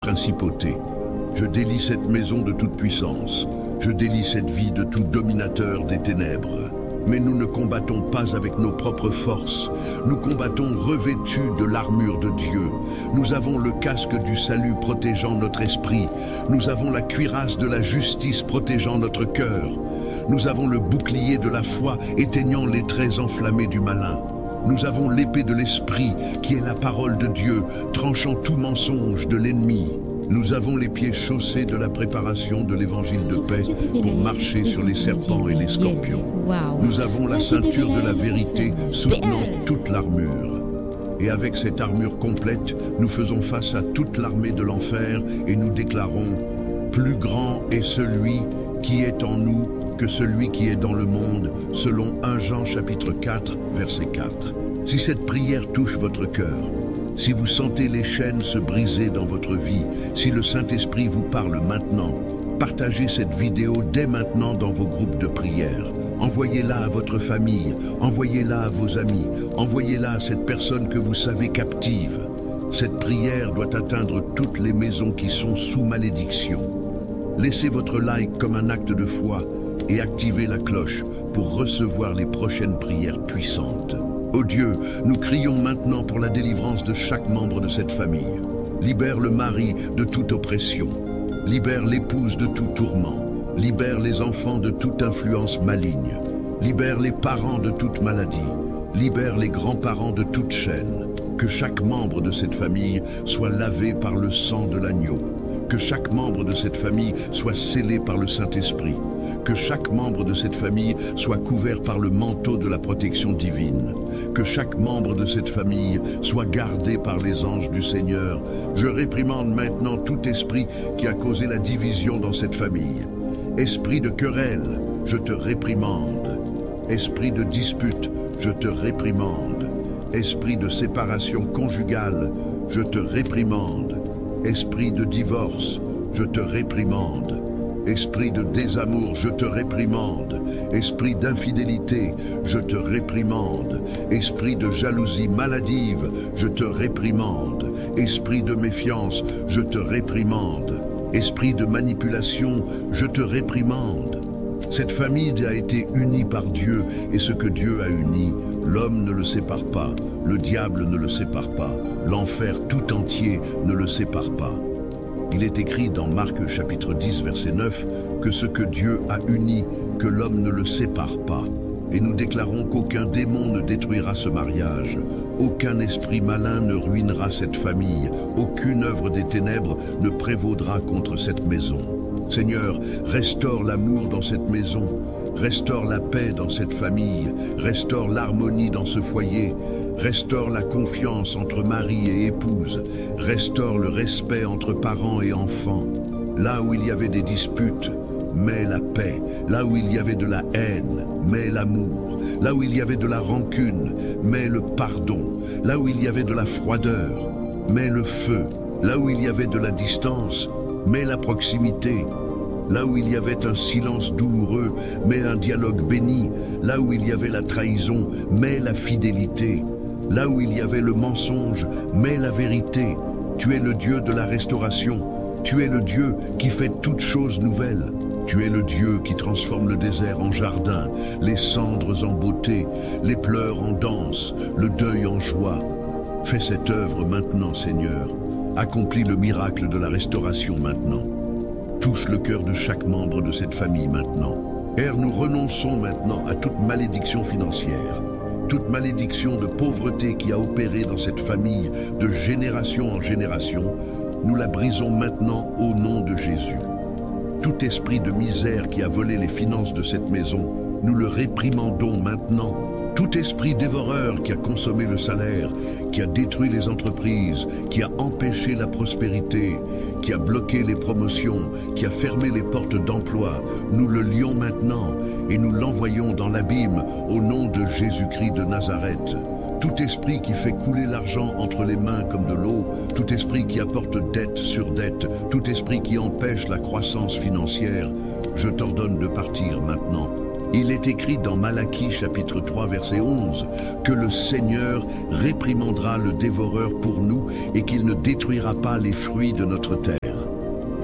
principautés. Je délie cette maison de toute puissance. Je délie cette vie de tout dominateur des ténèbres. Mais nous ne combattons pas avec nos propres forces. Nous combattons revêtus de l'armure de Dieu. Nous avons le casque du salut protégeant notre esprit. Nous avons la cuirasse de la justice protégeant notre cœur. Nous avons le bouclier de la foi éteignant les traits enflammés du malin. Nous avons l'épée de l'esprit qui est la parole de Dieu, tranchant tout mensonge de l'ennemi. Nous avons les pieds chaussés de la préparation de l'évangile de paix pour marcher sur les serpents et les scorpions. Nous avons la ceinture de la vérité soutenant toute l'armure. Et avec cette armure complète, nous faisons face à toute l'armée de l'enfer et nous déclarons « Plus grand est celui qui est en nous que celui qui est dans le monde », selon 1 Jean chapitre 4, verset 4. Si cette prière touche votre cœur, si vous sentez les chaînes se briser dans votre vie, si le Saint-Esprit vous parle maintenant, partagez cette vidéo dès maintenant dans vos groupes de prière. Envoyez-la à votre famille, envoyez-la à vos amis, envoyez-la à cette personne que vous savez captive. Cette prière doit atteindre toutes les maisons qui sont sous malédiction. Laissez votre like comme un acte de foi et activez la cloche pour recevoir les prochaines prières puissantes. Ô Dieu, nous crions maintenant pour la délivrance de chaque membre de cette famille. Libère le mari de toute oppression. Libère l'épouse de tout tourment. Libère les enfants de toute influence maligne. Libère les parents de toute maladie. Libère les grands-parents de toute chaîne. Que chaque membre de cette famille soit lavé par le sang de l'agneau. Que chaque membre de cette famille soit scellé par le Saint-Esprit. Que chaque membre de cette famille soit couvert par le manteau de la protection divine. Que chaque membre de cette famille soit gardé par les anges du Seigneur. Je réprimande maintenant tout esprit qui a causé la division dans cette famille. Esprit de querelle, je te réprimande. Esprit de dispute, je te réprimande. Esprit de séparation conjugale, je te réprimande. Esprit de divorce, je te réprimande. Esprit de désamour, je te réprimande. Esprit d'infidélité, je te réprimande. Esprit de jalousie maladive, je te réprimande. Esprit de méfiance, je te réprimande. Esprit de manipulation, je te réprimande. Cette famille a été unie par Dieu, et ce que Dieu a uni, l'homme ne le sépare pas, le diable ne le sépare pas, l'enfer tout entier ne le sépare pas. Il est écrit dans Marc chapitre 10 verset 9 que ce que Dieu a uni, que l'homme ne le sépare pas. Et nous déclarons qu'aucun démon ne détruira ce mariage, aucun esprit malin ne ruinera cette famille, aucune œuvre des ténèbres ne prévaudra contre cette maison. Seigneur, restaure l'amour dans cette maison, restaure la paix dans cette famille, restaure l'harmonie dans ce foyer, restaure la confiance entre mari et épouse, restaure le respect entre parents et enfants. Là où il y avait des disputes, mets la paix. Là où il y avait de la haine, mets l'amour. Là où il y avait de la rancune, mets le pardon. Là où il y avait de la froideur, mets le feu. Là où il y avait de la distance, mets la proximité. Là où il y avait un silence douloureux, mets un dialogue béni. Là où il y avait la trahison, mets la fidélité. Là où il y avait le mensonge, mets la vérité. Tu es le Dieu de la restauration. Tu es le Dieu qui fait toutes choses nouvelles. Tu es le Dieu qui transforme le désert en jardin, les cendres en beauté, les pleurs en danse, le deuil en joie. Fais cette œuvre maintenant, Seigneur. Accomplis le miracle de la restauration maintenant. Touche le cœur de chaque membre de cette famille maintenant. Père, nous renonçons maintenant à toute malédiction financière, toute malédiction de pauvreté qui a opéré dans cette famille de génération en génération. Nous la brisons maintenant au nom de Jésus. Tout esprit de misère qui a volé les finances de cette maison, nous le réprimandons maintenant. Tout esprit dévoreur qui a consommé le salaire, qui a détruit les entreprises, qui a empêché la prospérité, qui a bloqué les promotions, qui a fermé les portes d'emploi, nous le lions maintenant et nous l'envoyons dans l'abîme au nom de Jésus-Christ de Nazareth. Tout esprit qui fait couler l'argent entre les mains comme de l'eau, tout esprit qui apporte dette sur dette, tout esprit qui empêche la croissance financière, je t'ordonne de partir maintenant. Il est écrit dans Malachie chapitre 3 verset 11 que le Seigneur réprimandera le dévoreur pour nous et qu'il ne détruira pas les fruits de notre terre.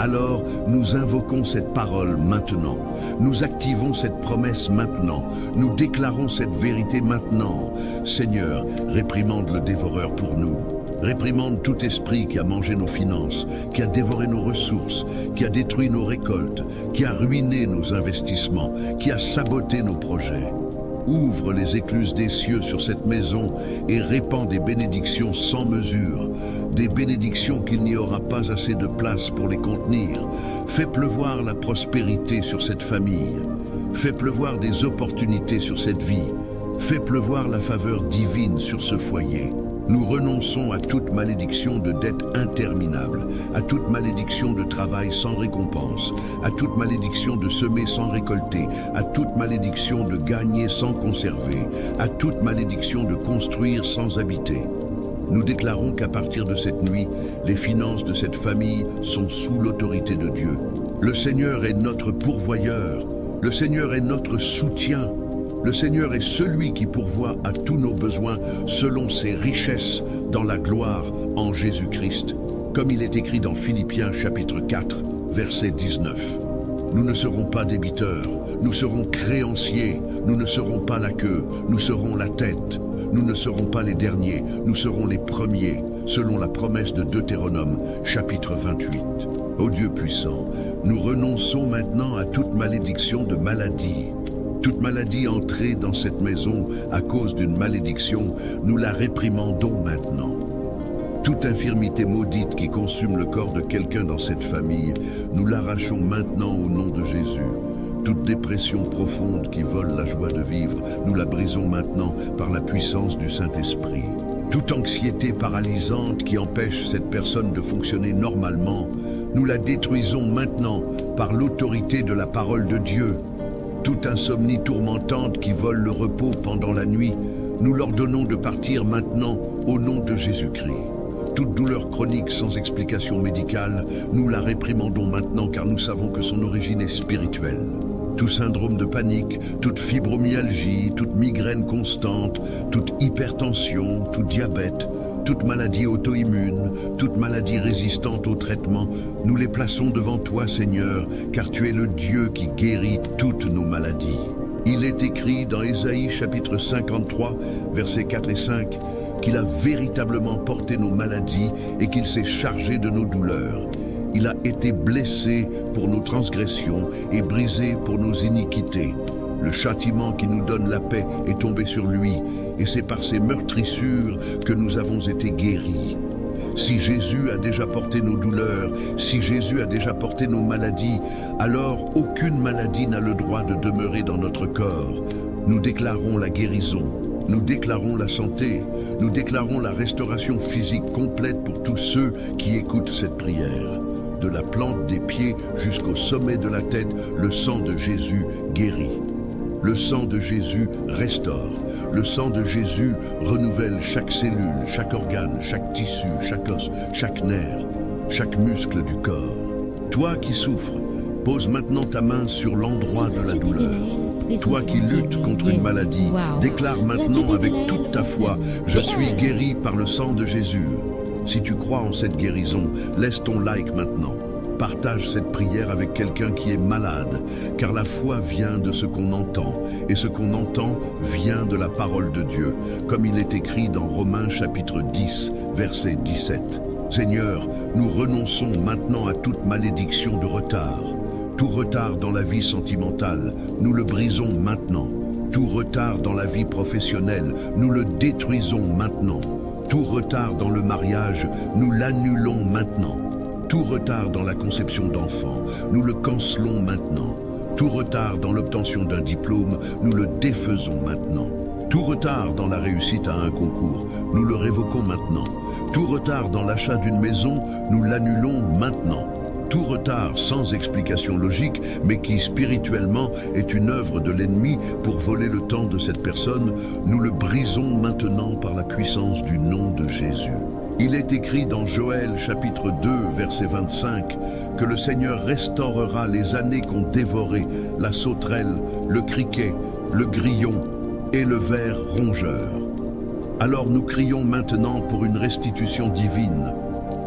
Alors, nous invoquons cette parole maintenant. Nous activons cette promesse maintenant. Nous déclarons cette vérité maintenant. Seigneur, réprimande le dévoreur pour nous. Réprimande tout esprit qui a mangé nos finances, qui a dévoré nos ressources, qui a détruit nos récoltes, qui a ruiné nos investissements, qui a saboté nos projets. Ouvre les écluses des cieux sur cette maison et répand des bénédictions sans mesure, des bénédictions qu'il n'y aura pas assez de place pour les contenir. Fais pleuvoir la prospérité sur cette famille. Fais pleuvoir des opportunités sur cette vie. Fais pleuvoir la faveur divine sur ce foyer. Nous renonçons à toute malédiction de dette interminable, à toute malédiction de travail sans récompense, à toute malédiction de semer sans récolter, à toute malédiction de gagner sans conserver, à toute malédiction de construire sans habiter. Nous déclarons qu'à partir de cette nuit, les finances de cette famille sont sous l'autorité de Dieu. Le Seigneur est notre pourvoyeur, le Seigneur est notre soutien. Le Seigneur est celui qui pourvoit à tous nos besoins selon ses richesses dans la gloire en Jésus-Christ, comme il est écrit dans Philippiens chapitre 4, verset 19. Nous ne serons pas débiteurs, nous serons créanciers, nous ne serons pas la queue, nous serons la tête. Nous ne serons pas les derniers, nous serons les premiers, selon la promesse de Deutéronome chapitre 28. Ô Dieu puissant, nous renonçons maintenant à toute malédiction de maladie. Toute maladie entrée dans cette maison à cause d'une malédiction, nous la réprimandons maintenant. Toute infirmité maudite qui consume le corps de quelqu'un dans cette famille, nous l'arrachons maintenant au nom de Jésus. Toute dépression profonde qui vole la joie de vivre, nous la brisons maintenant par la puissance du Saint-Esprit. Toute anxiété paralysante qui empêche cette personne de fonctionner normalement, nous la détruisons maintenant par l'autorité de la parole de Dieu. Toute insomnie tourmentante qui vole le repos pendant la nuit, nous l'ordonnons de partir maintenant au nom de Jésus-Christ. Toute douleur chronique sans explication médicale, nous la réprimandons maintenant car nous savons que son origine est spirituelle. Tout syndrome de panique, toute fibromyalgie, toute migraine constante, toute hypertension, tout diabète, toute maladie auto-immune, toute maladie résistante au traitement, nous les plaçons devant toi, Seigneur, car tu es le Dieu qui guérit toutes nos maladies. Il est écrit dans Ésaïe chapitre 53, versets 4 et 5, qu'il a véritablement porté nos maladies et qu'il s'est chargé de nos douleurs. Il a été blessé pour nos transgressions et brisé pour nos iniquités. Le châtiment qui nous donne la paix est tombé sur lui, et c'est par ses meurtrissures que nous avons été guéris. Si Jésus a déjà porté nos douleurs, si Jésus a déjà porté nos maladies, alors aucune maladie n'a le droit de demeurer dans notre corps. Nous déclarons la guérison, nous déclarons la santé, nous déclarons la restauration physique complète pour tous ceux qui écoutent cette prière. De la plante des pieds jusqu'au sommet de la tête, le sang de Jésus guérit. Le sang de Jésus restaure. Le sang de Jésus renouvelle chaque cellule, chaque organe, chaque tissu, chaque os, chaque nerf, chaque muscle du corps. Toi qui souffres, pose maintenant ta main sur l'endroit de la douleur. Toi qui luttes contre une maladie, déclare maintenant avec toute ta foi, je suis guéri par le sang de Jésus. Si tu crois en cette guérison, laisse ton like maintenant. Partage cette prière avec quelqu'un qui est malade, car la foi vient de ce qu'on entend, et ce qu'on entend vient de la parole de Dieu, comme il est écrit dans Romains chapitre 10, verset 17. Seigneur, nous renonçons maintenant à toute malédiction de retard. Tout retard dans la vie sentimentale, nous le brisons maintenant. Tout retard dans la vie professionnelle, nous le détruisons maintenant. Tout retard dans le mariage, nous l'annulons maintenant. Tout retard dans la conception d'enfants, nous le cancelons maintenant. Tout retard dans l'obtention d'un diplôme, nous le défaisons maintenant. Tout retard dans la réussite à un concours, nous le révoquons maintenant. Tout retard dans l'achat d'une maison, nous l'annulons maintenant. Tout retard sans explication logique, mais qui spirituellement est une œuvre de l'ennemi pour voler le temps de cette personne, nous le brisons maintenant par la puissance du nom de Jésus. Il est écrit dans Joël chapitre 2 verset 25 que le Seigneur restaurera les années qu'ont dévoré la sauterelle, le criquet, le grillon et le ver rongeur. Alors nous crions maintenant pour une restitution divine.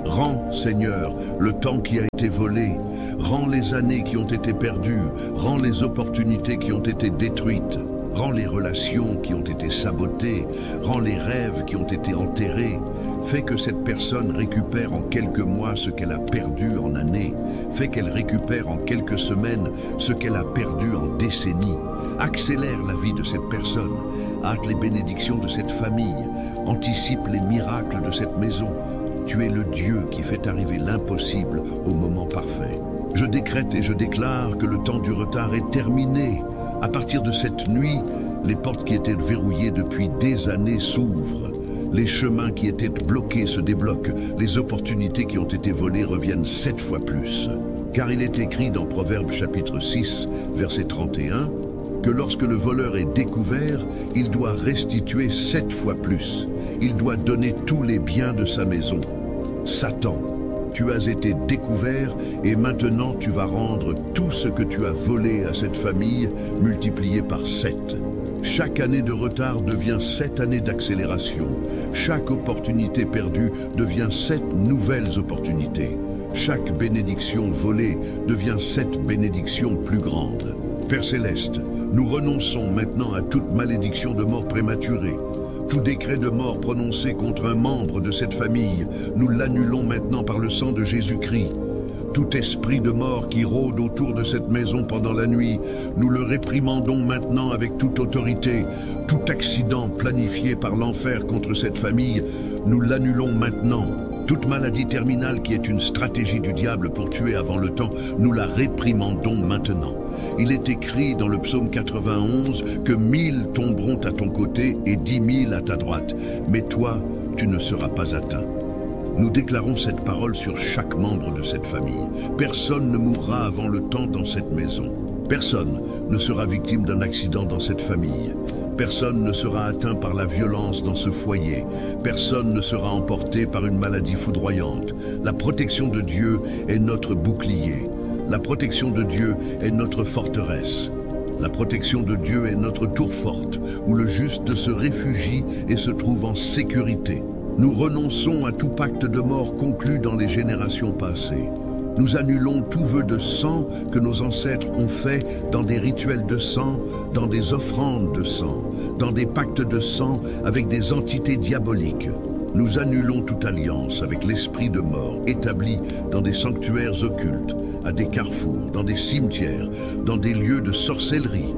Rends, Seigneur, le temps qui a été volé. Rends les années qui ont été perdues. Rends les opportunités qui ont été détruites. Rends les relations qui ont été sabotées. Rends les rêves qui ont été enterrés. Fais que cette personne récupère en quelques mois ce qu'elle a perdu en années. Fais qu'elle récupère en quelques semaines ce qu'elle a perdu en décennies. Accélère la vie de cette personne. Hâte les bénédictions de cette famille. Anticipe les miracles de cette maison. Tu es le Dieu qui fait arriver l'impossible au moment parfait. Je décrète et je déclare que le temps du retard est terminé. À partir de cette nuit, les portes qui étaient verrouillées depuis des années s'ouvrent. Les chemins qui étaient bloqués se débloquent. Les opportunités qui ont été volées reviennent 7 fois plus. Car il est écrit dans Proverbes chapitre 6, verset 31, que lorsque le voleur est découvert, il doit restituer 7 fois plus. Il doit donner tous les biens de sa maison. Satan, tu as été découvert et maintenant tu vas rendre tout ce que tu as volé à cette famille multiplié par 7. Chaque année de retard devient 7 années d'accélération. Chaque opportunité perdue devient 7 nouvelles opportunités. Chaque bénédiction volée devient 7 bénédictions plus grandes. Père Céleste, nous renonçons maintenant à toute malédiction de mort prématurée. Tout décret de mort prononcé contre un membre de cette famille, nous l'annulons maintenant par le sang de Jésus-Christ. Tout esprit de mort qui rôde autour de cette maison pendant la nuit, nous le réprimandons maintenant avec toute autorité. Tout accident planifié par l'enfer contre cette famille, nous l'annulons maintenant. Toute maladie terminale qui est une stratégie du diable pour tuer avant le temps, nous la réprimandons maintenant. Il est écrit dans le psaume 91 que 1000 tomberont à ton côté et 10 000 à ta droite, mais toi, tu ne seras pas atteint. Nous déclarons cette parole sur chaque membre de cette famille. Personne ne mourra avant le temps dans cette maison. Personne ne sera victime d'un accident dans cette famille. Personne ne sera atteint par la violence dans ce foyer. Personne ne sera emporté par une maladie foudroyante. La protection de Dieu est notre bouclier. La protection de Dieu est notre forteresse. La protection de Dieu est notre tour forte, où le juste se réfugie et se trouve en sécurité. Nous renonçons à tout pacte de mort conclu dans les générations passées. Nous annulons tout vœu de sang que nos ancêtres ont fait dans des rituels de sang, dans des offrandes de sang, dans des pactes de sang avec des entités diaboliques. Nous annulons toute alliance avec l'esprit de mort établi dans des sanctuaires occultes, à des carrefours, dans des cimetières, dans des lieux de sorcellerie.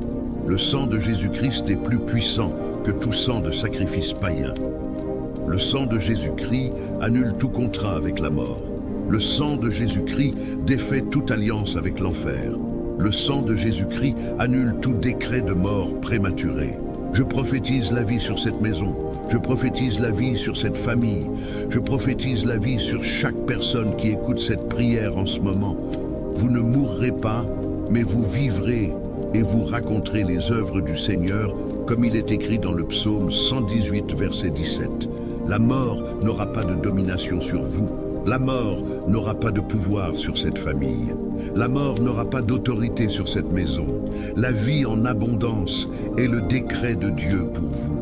Le sang de Jésus-Christ est plus puissant que tout sang de sacrifice païen. Le sang de Jésus-Christ annule tout contrat avec la mort. Le sang de Jésus-Christ défait toute alliance avec l'enfer. Le sang de Jésus-Christ annule tout décret de mort prématuré. Je prophétise la vie sur cette maison. Je prophétise la vie sur cette famille. Je prophétise la vie sur chaque personne qui écoute cette prière en ce moment. Vous ne mourrez pas, mais vous vivrez et vous raconterez les œuvres du Seigneur, comme il est écrit dans le psaume 118, verset 17. La mort n'aura pas de domination sur vous. La mort n'aura pas de pouvoir sur cette famille. La mort n'aura pas d'autorité sur cette maison. La vie en abondance est le décret de Dieu pour vous.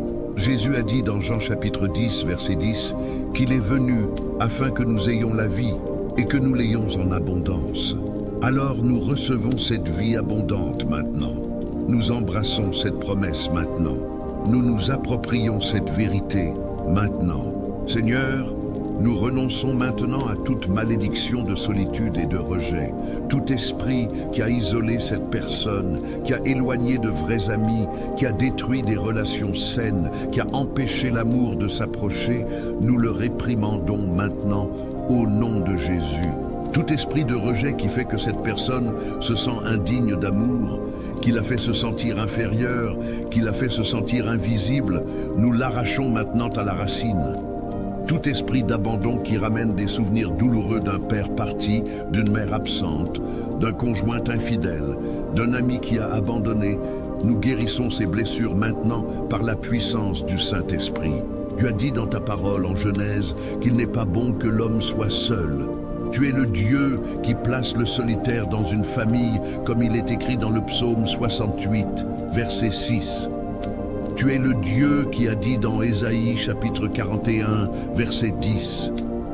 Jésus a dit dans Jean chapitre 10, verset 10, qu'il est venu afin que nous ayons la vie et que nous l'ayons en abondance. Alors nous recevons cette vie abondante maintenant. Nous embrassons cette promesse maintenant. Nous nous approprions cette vérité maintenant. Seigneur, nous renonçons maintenant à toute malédiction de solitude et de rejet, tout esprit qui a isolé cette personne, qui a éloigné de vrais amis, qui a détruit des relations saines, qui a empêché l'amour de s'approcher, nous le réprimandons maintenant au nom de Jésus. Tout esprit de rejet qui fait que cette personne se sent indigne d'amour, qui l'a fait se sentir inférieure, qui l'a fait se sentir invisible, nous l'arrachons maintenant à la racine. Tout esprit d'abandon qui ramène des souvenirs douloureux d'un père parti, d'une mère absente, d'un conjoint infidèle, d'un ami qui a abandonné, nous guérissons ces blessures maintenant par la puissance du Saint-Esprit. Tu as dit dans ta parole en Genèse qu'il n'est pas bon que l'homme soit seul. Tu es le Dieu qui place le solitaire dans une famille, comme il est écrit dans le psaume 68, verset 6. Tu es le Dieu qui a dit dans Ésaïe chapitre 41, verset 10.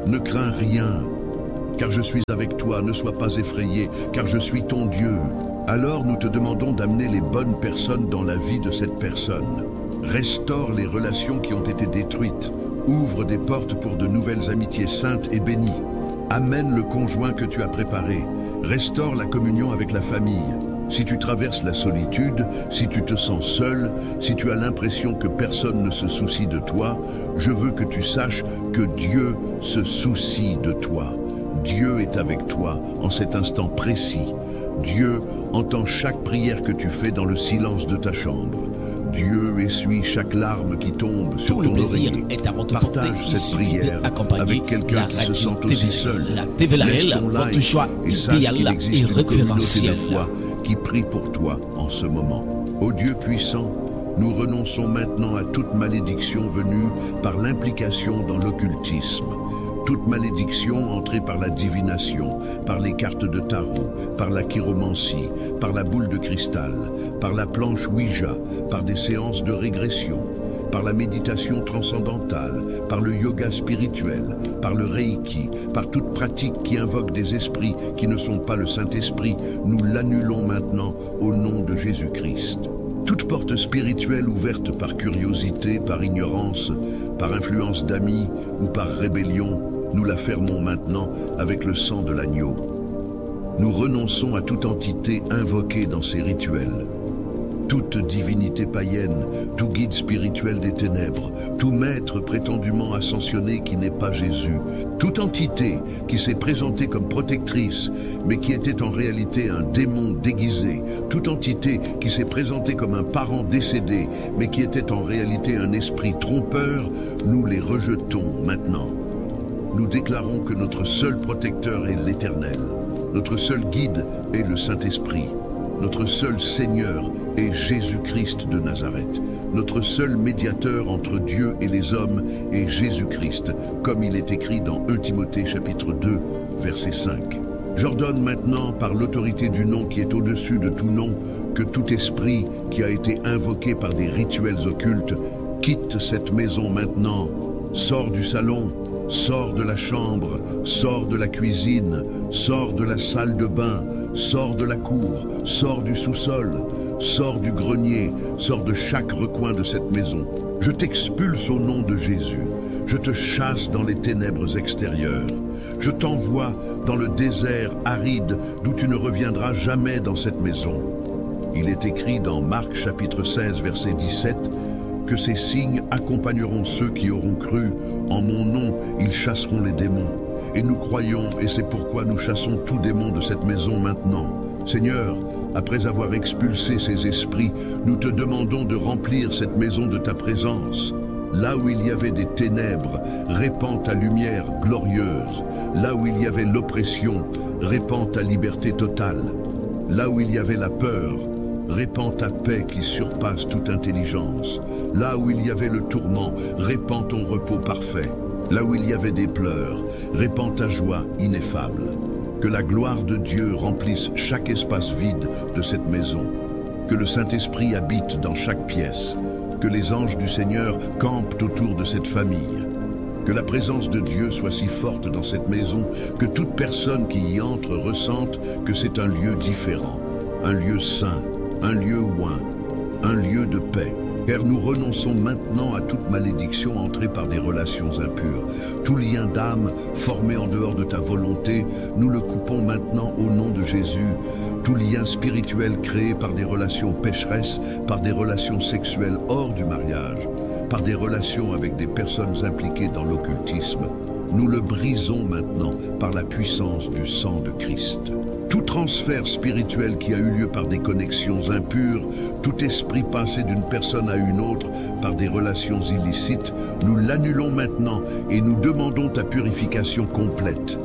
Ne crains rien, car je suis avec toi, ne sois pas effrayé, car je suis ton Dieu. Alors nous te demandons d'amener les bonnes personnes dans la vie de cette personne. Restaure les relations qui ont été détruites. Ouvre des portes pour de nouvelles amitiés saintes et bénies. Amène le conjoint que tu as préparé. Restaure la communion avec la famille. Si tu traverses la solitude, si tu te sens seul, si tu as l'impression que personne ne se soucie de toi, je veux que tu saches que Dieu se soucie de toi. Dieu est avec toi en cet instant précis. Dieu entend chaque prière que tu fais dans le silence de ta chambre. Dieu essuie chaque larme qui tombe sur ton oreiller. Partage cette prière avec quelqu'un qui se sent aussi seul. Laisse ton like et sache qu'il existe une communauté de foi qui prie pour toi en ce moment. Ô Dieu puissant, nous renonçons maintenant à toute malédiction venue par l'implication dans l'occultisme. Toute malédiction entrée par la divination, par les cartes de tarot, par la chiromancie, par la boule de cristal, par la planche Ouija, par des séances de régression, par la méditation transcendantale, par le yoga spirituel, par le reiki, par toute pratique qui invoque des esprits qui ne sont pas le Saint-Esprit, nous l'annulons maintenant au nom de Jésus-Christ. Toute porte spirituelle ouverte par curiosité, par ignorance, par influence d'amis ou par rébellion, nous la fermons maintenant avec le sang de l'agneau. Nous renonçons à toute entité invoquée dans ces rituels. Toute divinité païenne, tout guide spirituel des ténèbres, tout maître prétendument ascensionné qui n'est pas Jésus, toute entité qui s'est présentée comme protectrice, mais qui était en réalité un démon déguisé, toute entité qui s'est présentée comme un parent décédé, mais qui était en réalité un esprit trompeur, nous les rejetons maintenant. Nous déclarons que notre seul protecteur est l'Éternel, notre seul guide est le Saint-Esprit. Notre seul Seigneur est Jésus-Christ de Nazareth. Notre seul médiateur entre Dieu et les hommes est Jésus-Christ, comme il est écrit dans 1 Timothée chapitre 2, verset 5. J'ordonne maintenant, par l'autorité du nom qui est au-dessus de tout nom, que tout esprit qui a été invoqué par des rituels occultes quitte cette maison maintenant, sort du salon, sors de la chambre, sors de la cuisine, sors de la salle de bain, sors de la cour, sors du sous-sol, sors du grenier, sors de chaque recoin de cette maison. Je t'expulse au nom de Jésus. Je te chasse dans les ténèbres extérieures. Je t'envoie dans le désert aride d'où tu ne reviendras jamais dans cette maison. Il est écrit dans Marc chapitre 16, verset 17, que ces signes accompagneront ceux qui auront cru. En mon nom, ils chasseront les démons. Et nous croyons, et c'est pourquoi nous chassons tout démon de cette maison maintenant. Seigneur, après avoir expulsé ces esprits, nous te demandons de remplir cette maison de ta présence. Là où il y avait des ténèbres, répands ta lumière glorieuse. Là où il y avait l'oppression, répands ta liberté totale. Là où il y avait la peur, répands ta paix qui surpasse toute intelligence. Là où il y avait le tourment, répands ton repos parfait. Là où il y avait des pleurs, répands ta joie ineffable. Que la gloire de Dieu remplisse chaque espace vide de cette maison. Que le Saint-Esprit habite dans chaque pièce. Que les anges du Seigneur campent autour de cette famille. Que la présence de Dieu soit si forte dans cette maison que toute personne qui y entre ressente que c'est un lieu différent, un lieu saint, un lieu oint, un lieu de paix. Car nous renonçons maintenant à toute malédiction entrée par des relations impures. Tout lien d'âme formé en dehors de ta volonté, nous le coupons maintenant au nom de Jésus. Tout lien spirituel créé par des relations pécheresses, par des relations sexuelles hors du mariage, par des relations avec des personnes impliquées dans l'occultisme, nous le brisons maintenant par la puissance du sang de Christ. Tout transfert spirituel qui a eu lieu par des connexions impures, tout esprit passé d'une personne à une autre par des relations illicites, nous l'annulons maintenant et nous demandons ta purification complète.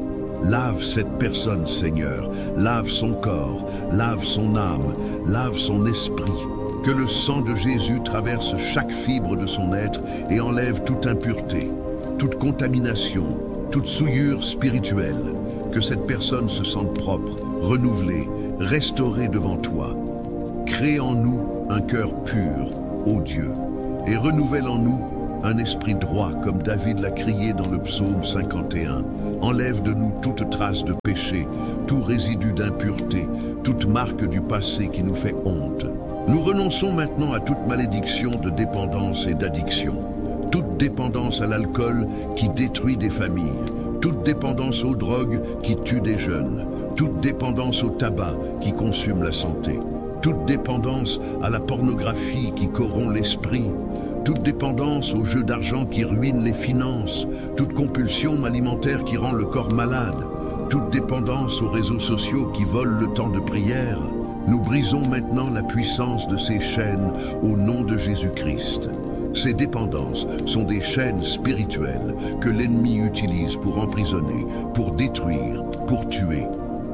Lave cette personne, Seigneur, lave son corps, lave son âme, lave son esprit. Que le sang de Jésus traverse chaque fibre de son être et enlève toute impureté, toute contamination, toute souillure spirituelle. Que cette personne se sente propre, renouvelée, restaurée devant toi. Crée en nous un cœur pur, ô Dieu, et renouvelle en nous un esprit droit comme David l'a crié dans le psaume 51. Enlève de nous toute trace de péché, tout résidu d'impureté, toute marque du passé qui nous fait honte. Nous renonçons maintenant à toute malédiction de dépendance et d'addiction, toute dépendance à l'alcool qui détruit des familles, toute dépendance aux drogues qui tuent des jeunes, toute dépendance au tabac qui consume la santé, toute dépendance à la pornographie qui corrompt l'esprit, toute dépendance aux jeux d'argent qui ruinent les finances, toute compulsion alimentaire qui rend le corps malade, toute dépendance aux réseaux sociaux qui volent le temps de prière. Nous brisons maintenant la puissance de ces chaînes au nom de Jésus-Christ. Ces dépendances sont des chaînes spirituelles que l'ennemi utilise pour emprisonner, pour détruire, pour tuer.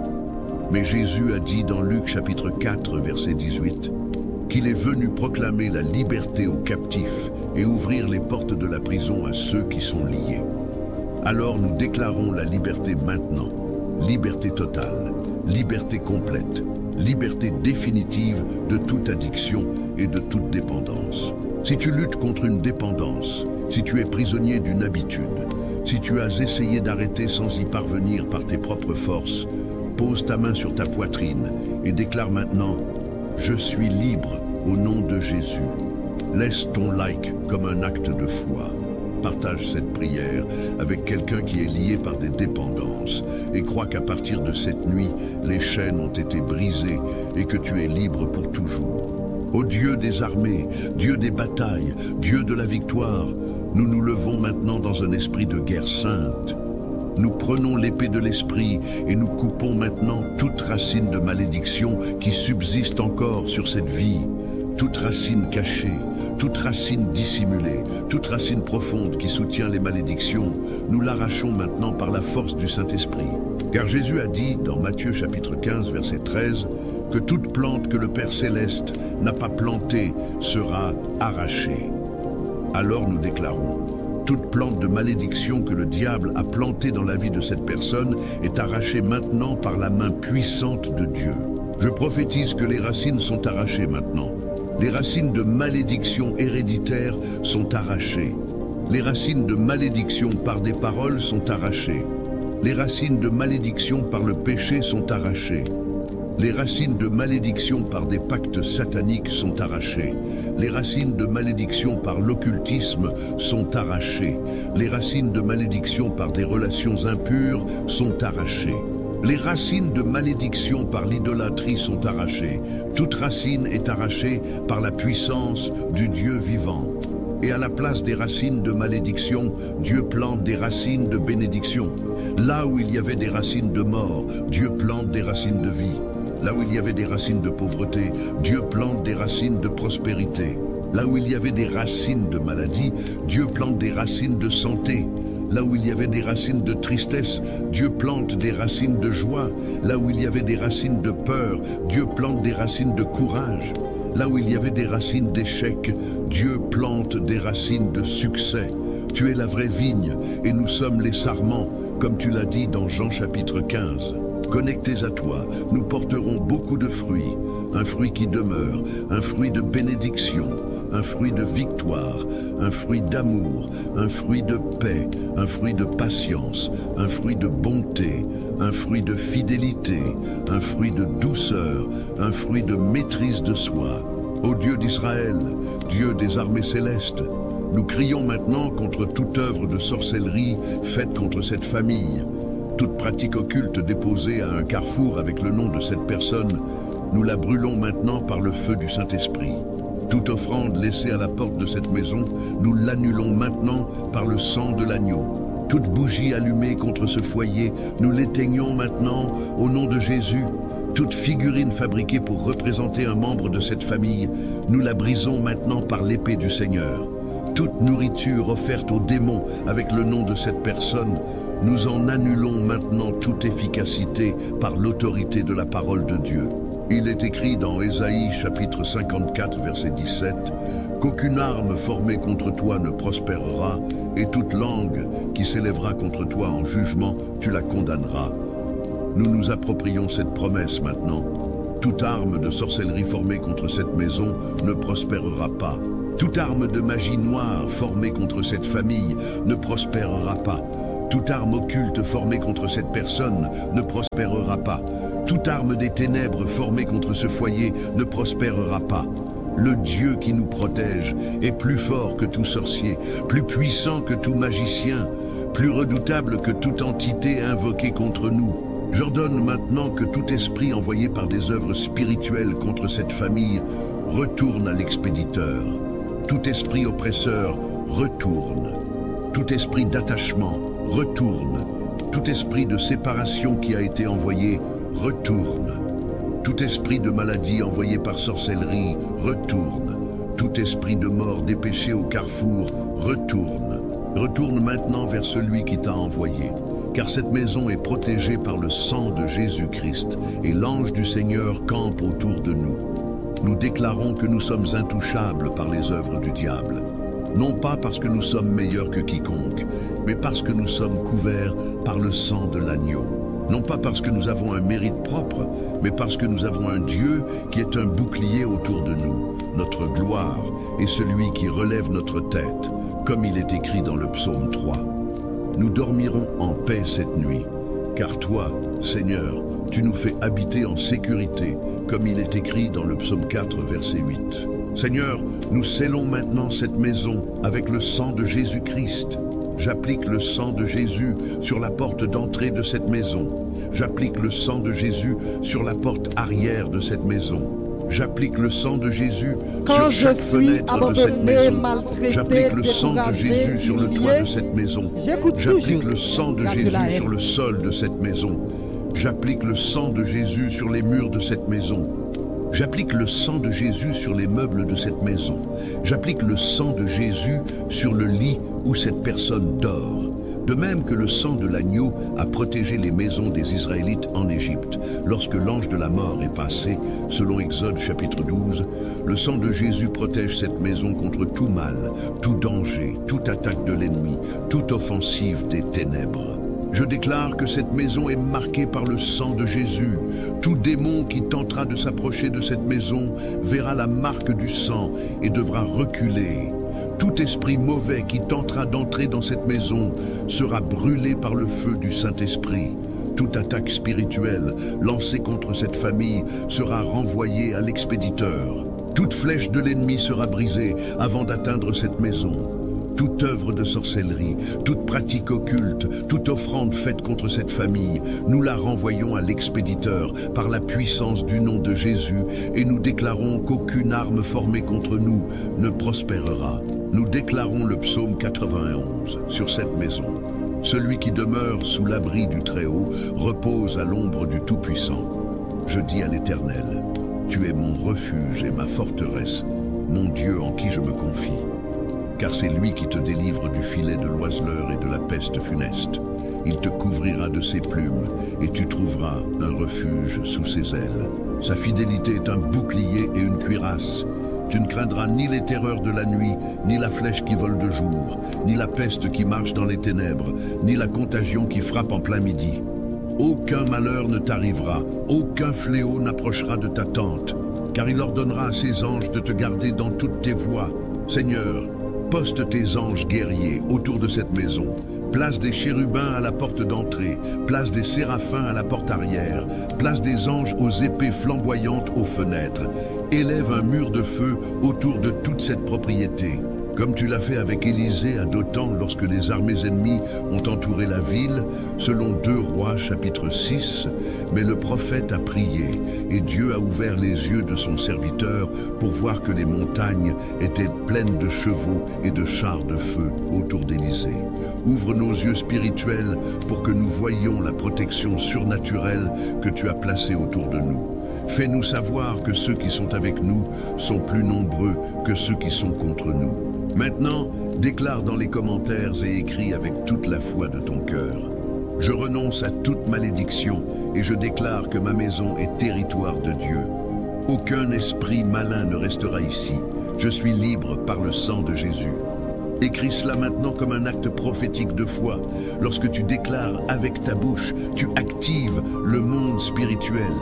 Mais Jésus a dit dans Luc chapitre 4, verset 18, qu'il est venu proclamer la liberté aux captifs et ouvrir les portes de la prison à ceux qui sont liés. Alors nous déclarons la liberté maintenant, liberté totale, liberté complète, liberté définitive de toute addiction et de toute dépendance. Si tu luttes contre une dépendance, si tu es prisonnier d'une habitude, si tu as essayé d'arrêter sans y parvenir par tes propres forces, pose ta main sur ta poitrine et déclare maintenant « Je suis libre au nom de Jésus ». Laisse ton like comme un acte de foi. Partage cette prière avec quelqu'un qui est lié par des dépendances et crois qu'à partir de cette nuit, les chaînes ont été brisées et que tu es libre pour toujours. Ô Dieu des armées, Dieu des batailles, Dieu de la victoire, nous nous levons maintenant dans un esprit de guerre sainte. Nous prenons l'épée de l'esprit et nous coupons maintenant toute racine de malédiction qui subsiste encore sur cette vie. Toute racine cachée, toute racine dissimulée, toute racine profonde qui soutient les malédictions, nous l'arrachons maintenant par la force du Saint-Esprit. Car Jésus a dit dans Matthieu chapitre 15 verset 13 que toute plante que le Père Céleste n'a pas plantée sera arrachée. Alors nous déclarons, toute plante de malédiction que le diable a plantée dans la vie de cette personne est arrachée maintenant par la main puissante de Dieu. Je prophétise que les racines sont arrachées maintenant. Les racines de malédiction héréditaire sont arrachées. Les racines de malédiction par des paroles sont arrachées. Les racines de malédiction par le péché sont arrachées. Les racines de malédiction par des pactes sataniques sont arrachées. Les racines de malédiction par l'occultisme sont arrachées. Les racines de malédiction par des relations impures sont arrachées. Les racines de malédiction par l'idolâtrie sont arrachées. Toute racine est arrachée par la puissance du Dieu vivant. Et à la place des racines de malédiction, Dieu plante des racines de bénédiction. Là où il y avait des racines de mort, Dieu plante des racines de vie. Là où il y avait des racines de pauvreté, Dieu plante des racines de prospérité. Là où il y avait des racines de maladie, Dieu plante des racines de santé. Là où il y avait des racines de tristesse, Dieu plante des racines de joie. Là où il y avait des racines de peur, Dieu plante des racines de courage. Là où il y avait des racines d'échec, Dieu plante des racines de succès. Tu es la vraie vigne et nous sommes les sarments, comme tu l'as dit dans Jean chapitre 15. Connectés à toi, nous porterons beaucoup de fruits, un fruit qui demeure, un fruit de bénédiction, un fruit de victoire, un fruit d'amour, un fruit de paix, un fruit de patience, un fruit de bonté, un fruit de fidélité, un fruit de douceur, un fruit de maîtrise de soi. Ô Dieu d'Israël, Dieu des armées célestes, nous crions maintenant contre toute œuvre de sorcellerie faite contre cette famille. Toute pratique occulte déposée à un carrefour avec le nom de cette personne, nous la brûlons maintenant par le feu du Saint-Esprit. Toute offrande laissée à la porte de cette maison, nous l'annulons maintenant par le sang de l'agneau. Toute bougie allumée contre ce foyer, nous l'éteignons maintenant au nom de Jésus. Toute figurine fabriquée pour représenter un membre de cette famille, nous la brisons maintenant par l'épée du Seigneur. Toute nourriture offerte aux démons avec le nom de cette personne, nous en annulons maintenant toute efficacité par l'autorité de la parole de Dieu. Il est écrit dans Ésaïe chapitre 54 verset 17 qu'aucune arme formée contre toi ne prospérera et toute langue qui s'élèvera contre toi en jugement, tu la condamneras. Nous nous approprions cette promesse maintenant. Toute arme de sorcellerie formée contre cette maison ne prospérera pas. Toute arme de magie noire formée contre cette famille ne prospérera pas. Toute arme occulte formée contre cette personne ne prospérera pas. Toute arme des ténèbres formée contre ce foyer ne prospérera pas. Le Dieu qui nous protège est plus fort que tout sorcier, plus puissant que tout magicien, plus redoutable que toute entité invoquée contre nous. J'ordonne maintenant que tout esprit envoyé par des œuvres spirituelles contre cette famille retourne à l'expéditeur. Tout esprit oppresseur retourne. Tout esprit d'attachement retourne. Tout esprit de séparation qui a été envoyé retourne. Tout esprit de maladie envoyé par sorcellerie retourne. Tout esprit de mort dépêché au carrefour retourne. Retourne maintenant vers celui qui t'a envoyé. Car cette maison est protégée par le sang de Jésus-Christ et l'ange du Seigneur campe autour de nous. Nous déclarons que nous sommes intouchables par les œuvres du diable. Non pas parce que nous sommes meilleurs que quiconque, mais parce que nous sommes couverts par le sang de l'agneau. Non pas parce que nous avons un mérite propre, mais parce que nous avons un Dieu qui est un bouclier autour de nous, notre gloire et celui qui relève notre tête, comme il est écrit dans le psaume 3. Nous dormirons en paix cette nuit, car toi, Seigneur, tu nous fais habiter en sécurité, comme il est écrit dans le psaume 4, verset 8. Seigneur, nous scellons maintenant cette maison avec le sang de Jésus-Christ. J'applique le sang de Jésus sur la porte d'entrée de cette maison. J'applique le sang de Jésus sur la porte arrière de cette maison. J'applique le sang de Jésus sur chaque fenêtre de cette maison. J'applique le sang de Jésus sur le toit de cette maison. J'applique le sang de Jésus sur le sol de cette maison. J'applique le sang de Jésus sur les murs de cette maison. J'applique le sang de Jésus sur les meubles de cette maison. J'applique le sang de Jésus sur le lit où cette personne dort. De même que le sang de l'agneau a protégé les maisons des Israélites en Égypte, lorsque l'ange de la mort est passé, selon Exode chapitre 12, le sang de Jésus protège cette maison contre tout mal, tout danger, toute attaque de l'ennemi, toute offensive des ténèbres. Je déclare que cette maison est marquée par le sang de Jésus. Tout démon qui tentera de s'approcher de cette maison verra la marque du sang et devra reculer. Tout esprit mauvais qui tentera d'entrer dans cette maison sera brûlé par le feu du Saint-Esprit. Toute attaque spirituelle lancée contre cette famille sera renvoyée à l'expéditeur. Toute flèche de l'ennemi sera brisée avant d'atteindre cette maison. Toute œuvre de sorcellerie, toute pratique occulte, toute offrande faite contre cette famille, nous la renvoyons à l'expéditeur par la puissance du nom de Jésus et nous déclarons qu'aucune arme formée contre nous ne prospérera. Nous déclarons le psaume 91 sur cette maison. Celui qui demeure sous l'abri du Très-Haut repose à l'ombre du Tout-Puissant. Je dis à l'Éternel, tu es mon refuge et ma forteresse, mon Dieu en qui je me confie. Car c'est lui qui te délivre du filet de l'oiseleur et de la peste funeste. Il te couvrira de ses plumes, et tu trouveras un refuge sous ses ailes. Sa fidélité est un bouclier et une cuirasse. Tu ne craindras ni les terreurs de la nuit, ni la flèche qui vole de jour, ni la peste qui marche dans les ténèbres, ni la contagion qui frappe en plein midi. Aucun malheur ne t'arrivera, aucun fléau n'approchera de ta tente, car il ordonnera à ses anges de te garder dans toutes tes voies. Seigneur, poste tes anges guerriers autour de cette maison. Place des chérubins à la porte d'entrée, place des séraphins à la porte arrière, place des anges aux épées flamboyantes aux fenêtres. Élève un mur de feu autour de toute cette propriété. Comme tu l'as fait avec Élisée à Dothan lorsque les armées ennemies ont entouré la ville, selon 2 Rois chapitre 6, mais le prophète a prié, et Dieu a ouvert les yeux de son serviteur pour voir que les montagnes étaient pleines de chevaux et de chars de feu autour d'Élysée. Ouvre nos yeux spirituels pour que nous voyions la protection surnaturelle que tu as placée autour de nous. Fais-nous savoir que ceux qui sont avec nous sont plus nombreux que ceux qui sont contre nous. Maintenant, déclare dans les commentaires et écris avec toute la foi de ton cœur. Je renonce à toute malédiction et je déclare que ma maison est territoire de Dieu. Aucun esprit malin ne restera ici. Je suis libre par le sang de Jésus. Écris cela maintenant comme un acte prophétique de foi. Lorsque tu déclares avec ta bouche, tu actives le monde spirituel.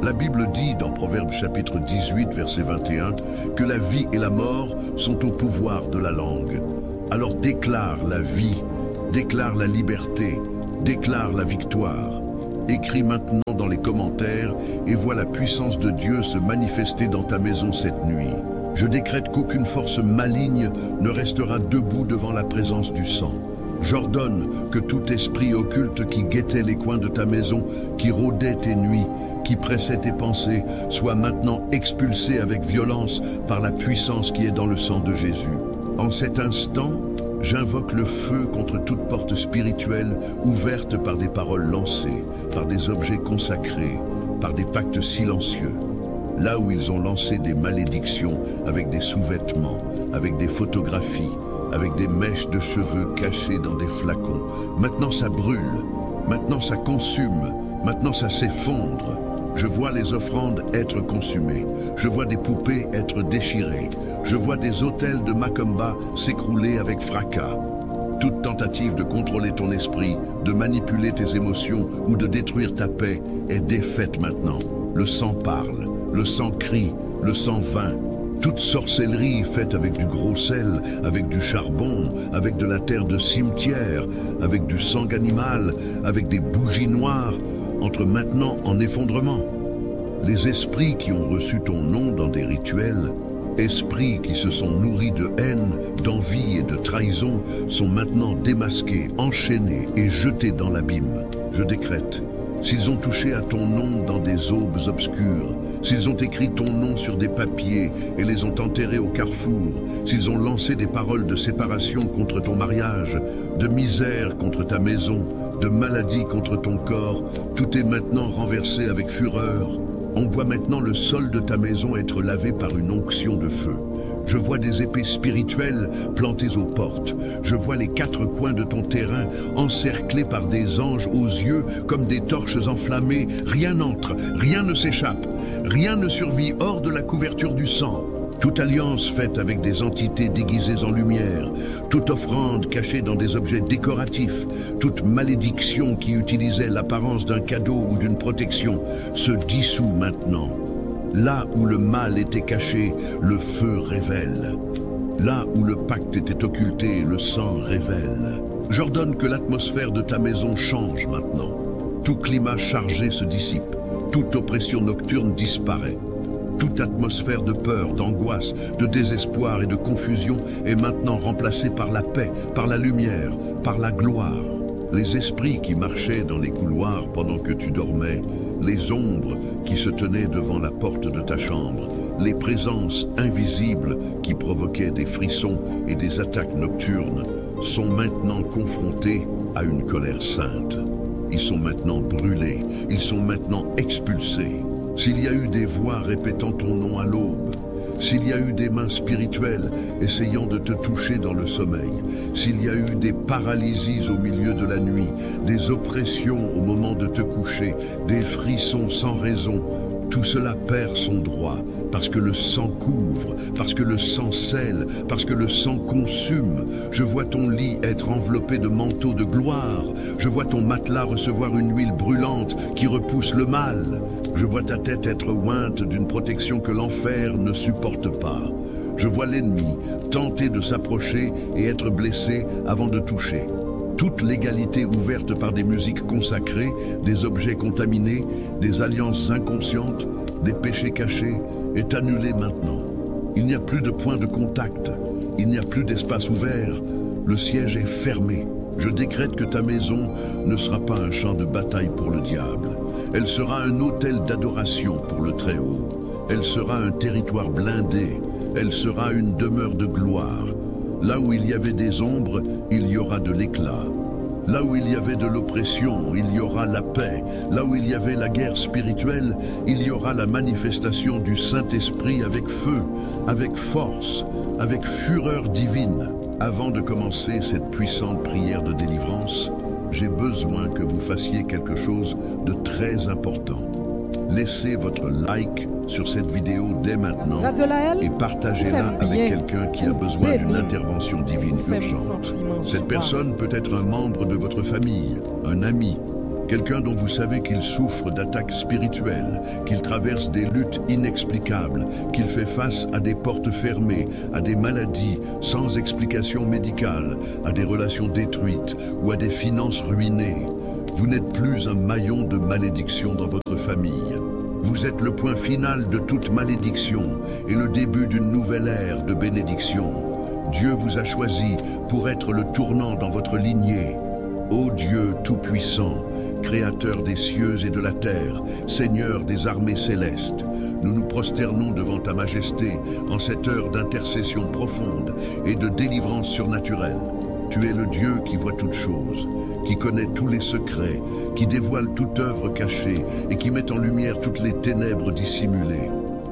La Bible dit dans Proverbes chapitre 18, verset 21, que la vie et la mort sont au pouvoir de la langue. Alors déclare la vie, déclare la liberté, déclare la victoire. Écris maintenant dans les commentaires et vois la puissance de Dieu se manifester dans ta maison cette nuit. Je décrète qu'aucune force maligne ne restera debout devant la présence du sang. J'ordonne que tout esprit occulte qui guettait les coins de ta maison, qui rôdait tes nuits, qui pressait tes pensées, soit maintenant expulsé avec violence par la puissance qui est dans le sang de Jésus. En cet instant, j'invoque le feu contre toute porte spirituelle ouverte par des paroles lancées, par des objets consacrés, par des pactes silencieux. Là où ils ont lancé des malédictions avec des sous-vêtements, avec des photographies, avec des mèches de cheveux cachées dans des flacons. Maintenant ça brûle, maintenant ça consume, maintenant ça s'effondre. Je vois les offrandes être consumées, je vois des poupées être déchirées, je vois des autels de Macumba s'écrouler avec fracas. Toute tentative de contrôler ton esprit, de manipuler tes émotions ou de détruire ta paix est défaite maintenant. Le sang parle, le sang crie, le sang vint. Toute sorcellerie faite avec du gros sel, avec du charbon, avec de la terre de cimetière, avec du sang animal, avec des bougies noires, entre maintenant en effondrement. Les esprits qui ont reçu ton nom dans des rituels, esprits qui se sont nourris de haine, d'envie et de trahison, sont maintenant démasqués, enchaînés et jetés dans l'abîme. Je décrète, s'ils ont touché à ton nom dans des aubes obscures, s'ils ont écrit ton nom sur des papiers et les ont enterrés au carrefour, s'ils ont lancé des paroles de séparation contre ton mariage, de misère contre ta maison, de maladie contre ton corps, tout est maintenant renversé avec fureur. On voit maintenant le sol de ta maison être lavé par une onction de feu. Je vois des épées spirituelles plantées aux portes. Je vois les quatre coins de ton terrain encerclés par des anges aux yeux comme des torches enflammées. Rien n'entre, rien ne s'échappe, rien ne survit hors de la couverture du sang. Toute alliance faite avec des entités déguisées en lumière, toute offrande cachée dans des objets décoratifs, toute malédiction qui utilisait l'apparence d'un cadeau ou d'une protection se dissout maintenant. Là où le mal était caché, le feu révèle. Là où le pacte était occulté, le sang révèle. J'ordonne que l'atmosphère de ta maison change maintenant. Tout climat chargé se dissipe. Toute oppression nocturne disparaît. Toute atmosphère de peur, d'angoisse, de désespoir et de confusion est maintenant remplacée par la paix, par la lumière, par la gloire. Les esprits qui marchaient dans les couloirs pendant que tu dormais, les ombres qui se tenaient devant la porte de ta chambre, les présences invisibles qui provoquaient des frissons et des attaques nocturnes, sont maintenant confrontés à une colère sainte. Ils sont maintenant brûlés, ils sont maintenant expulsés. S'il y a eu des voix répétant ton nom à l'aube, s'il y a eu des mains spirituelles essayant de te toucher dans le sommeil, s'il y a eu des paralysies au milieu de la nuit, des oppressions au moment de te coucher, des frissons sans raison, tout cela perd son droit parce que le sang couvre, parce que le sang scelle, parce que le sang consume. Je vois ton lit être enveloppé de manteaux de gloire. Je vois ton matelas recevoir une huile brûlante qui repousse le mal. Je vois ta tête être ointe d'une protection que l'enfer ne supporte pas. Je vois l'ennemi tenter de s'approcher et être blessé avant de toucher. Toute l'égalité ouverte par des musiques consacrées, des objets contaminés, des alliances inconscientes, des péchés cachés, est annulée maintenant. Il n'y a plus de point de contact, il n'y a plus d'espace ouvert, le siège est fermé. Je décrète que ta maison ne sera pas un champ de bataille pour le diable. Elle sera un autel d'adoration pour le Très-Haut. Elle sera un territoire blindé. Elle sera une demeure de gloire. Là où il y avait des ombres, il y aura de l'éclat. Là où il y avait de l'oppression, il y aura la paix. Là où il y avait la guerre spirituelle, il y aura la manifestation du Saint-Esprit avec feu, avec force, avec fureur divine. Avant de commencer cette puissante prière de délivrance, j'ai besoin que vous fassiez quelque chose de très important. Laissez votre like sur cette vidéo dès maintenant et partagez-la avec quelqu'un qui a besoin d'une intervention divine urgente. Cette personne peut être un membre de votre famille, un ami, Quelqu'un dont vous savez qu'il souffre d'attaques spirituelles, qu'il traverse des luttes inexplicables, qu'il fait face à des portes fermées, à des maladies sans explication médicale, à des relations détruites ou à des finances ruinées. Vous n'êtes plus un maillon de malédiction dans votre famille. Vous êtes le point final de toute malédiction et le début d'une nouvelle ère de bénédiction. Dieu vous a choisi pour être le tournant dans votre lignée. Ô Dieu Tout-Puissant, Créateur des cieux et de la terre, Seigneur des armées célestes, nous nous prosternons devant ta majesté en cette heure d'intercession profonde et de délivrance surnaturelle. Tu es le Dieu qui voit toutes choses, qui connaît tous les secrets, qui dévoile toute œuvre cachée et qui met en lumière toutes les ténèbres dissimulées.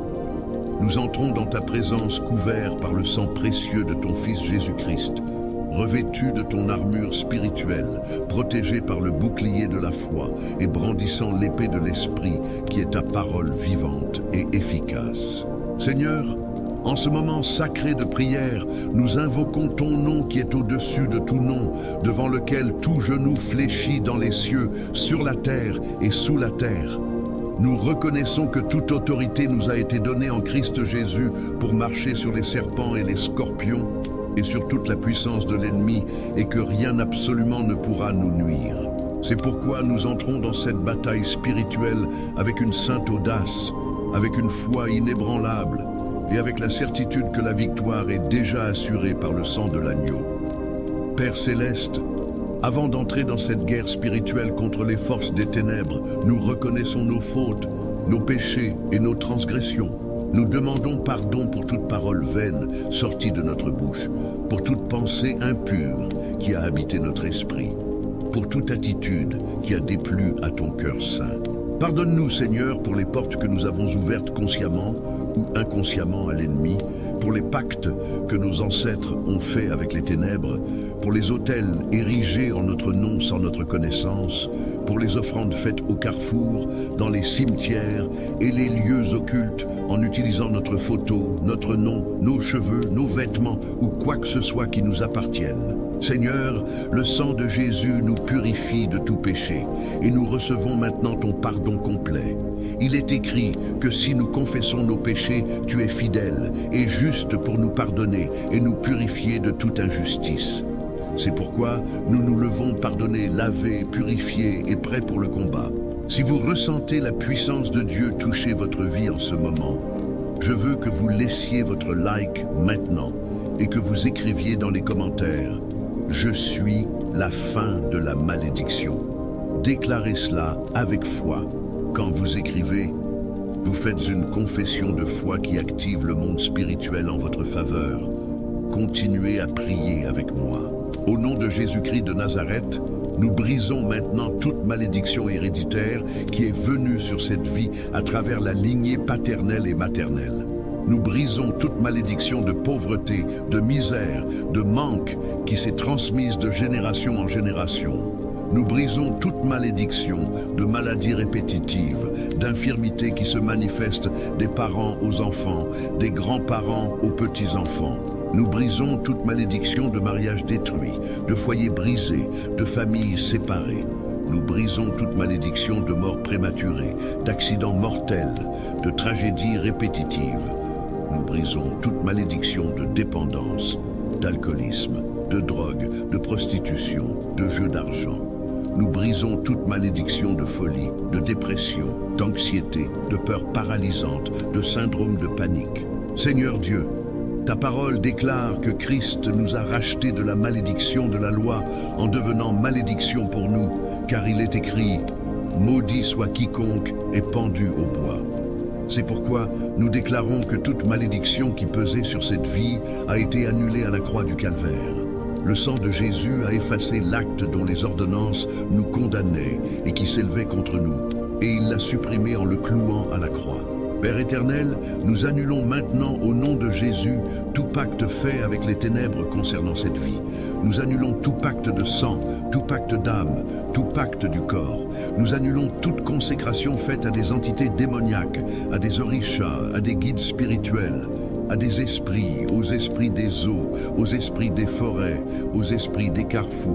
Nous entrons dans ta présence couverts par le sang précieux de ton Fils Jésus-Christ, revêtus de ton armure spirituelle, protégés par le bouclier de la foi et brandissant l'épée de l'Esprit qui est ta parole vivante et efficace. Seigneur, en ce moment sacré de prière, nous invoquons ton nom qui est au-dessus de tout nom, devant lequel tout genou fléchit dans les cieux, sur la terre et sous la terre. Nous reconnaissons que toute autorité nous a été donnée en Christ Jésus pour marcher sur les serpents et les scorpions et sur toute la puissance de l'ennemi et que rien absolument ne pourra nous nuire. C'est pourquoi nous entrons dans cette bataille spirituelle avec une sainte audace, avec une foi inébranlable et avec la certitude que la victoire est déjà assurée par le sang de l'agneau. Père céleste, avant d'entrer dans cette guerre spirituelle contre les forces des ténèbres, nous reconnaissons nos fautes, nos péchés et nos transgressions. Nous demandons pardon pour toute parole vaine sortie de notre bouche, pour toute pensée impure qui a habité notre esprit, pour toute attitude qui a déplu à ton cœur saint. Pardonne-nous, Seigneur, pour les portes que nous avons ouvertes consciemment ou inconsciemment à l'ennemi, pour les pactes que nos ancêtres ont faits avec les ténèbres, pour les autels érigés en notre nom sans notre connaissance, pour les offrandes faites au carrefour, dans les cimetières et les lieux occultes, en utilisant notre photo, notre nom, nos cheveux, nos vêtements ou quoi que ce soit qui nous appartienne. Seigneur, le sang de Jésus nous purifie de tout péché et nous recevons maintenant ton pardon complet. Il est écrit que si nous confessons nos péchés, tu es fidèle et juste pour nous pardonner et nous purifier de toute injustice. C'est pourquoi nous nous levons pardonnés, lavés, purifiés et prêts pour le combat. Si vous ressentez la puissance de Dieu toucher votre vie en ce moment, je veux que vous laissiez votre like maintenant et que vous écriviez dans les commentaires « Je suis la fin de la malédiction ». Déclarez cela avec foi. Quand vous écrivez, vous faites une confession de foi qui active le monde spirituel en votre faveur. Continuez à prier avec moi. Au nom de Jésus-Christ de Nazareth, nous brisons maintenant toute malédiction héréditaire qui est venue sur cette vie à travers la lignée paternelle et maternelle. Nous brisons toute malédiction de pauvreté, de misère, de manque qui s'est transmise de génération en génération. Nous brisons toute malédiction de maladies répétitives, d'infirmités qui se manifestent des parents aux enfants, des grands-parents aux petits-enfants. Nous brisons toute malédiction de mariage détruit, de foyers brisés, de familles séparées. Nous brisons toute malédiction de mort prématurée, d'accidents mortels, de tragédies répétitives. Nous brisons toute malédiction de dépendance, d'alcoolisme, de drogue, de prostitution, de jeux d'argent. Nous brisons toute malédiction de folie, de dépression, d'anxiété, de peur paralysante, de syndrome de panique. Seigneur Dieu, ta parole déclare que Christ nous a rachetés de la malédiction de la loi en devenant malédiction pour nous, car il est écrit « Maudit soit quiconque est pendu au bois ». C'est pourquoi nous déclarons que toute malédiction qui pesait sur cette vie a été annulée à la croix du Calvaire. Le sang de Jésus a effacé l'acte dont les ordonnances nous condamnaient et qui s'élevait contre nous, et il l'a supprimé en le clouant à la croix. Père éternel, nous annulons maintenant au nom de Jésus tout pacte fait avec les ténèbres concernant cette vie. Nous annulons tout pacte de sang, tout pacte d'âme, tout pacte du corps. Nous annulons toute consécration faite à des entités démoniaques, à des orishas, à des guides spirituels, à des esprits, aux esprits des eaux, aux esprits des forêts, aux esprits des carrefours.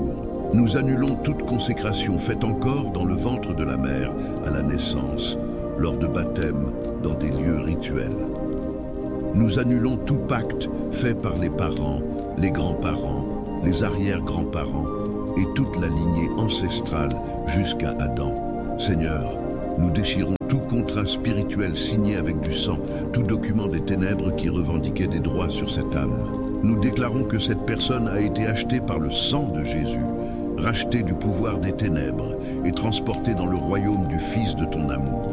Nous annulons toute consécration faite encore dans le ventre de la mère à la naissance, lors de baptême dans des lieux rituels. Nous annulons tout pacte fait par les parents, les grands-parents, les arrière-grands-parents et toute la lignée ancestrale jusqu'à Adam. Seigneur, nous déchirons tout contrat spirituel signé avec du sang, tout document des ténèbres qui revendiquait des droits sur cette âme. Nous déclarons que cette personne a été achetée par le sang de Jésus, rachetée du pouvoir des ténèbres et transportée dans le royaume du Fils de ton amour.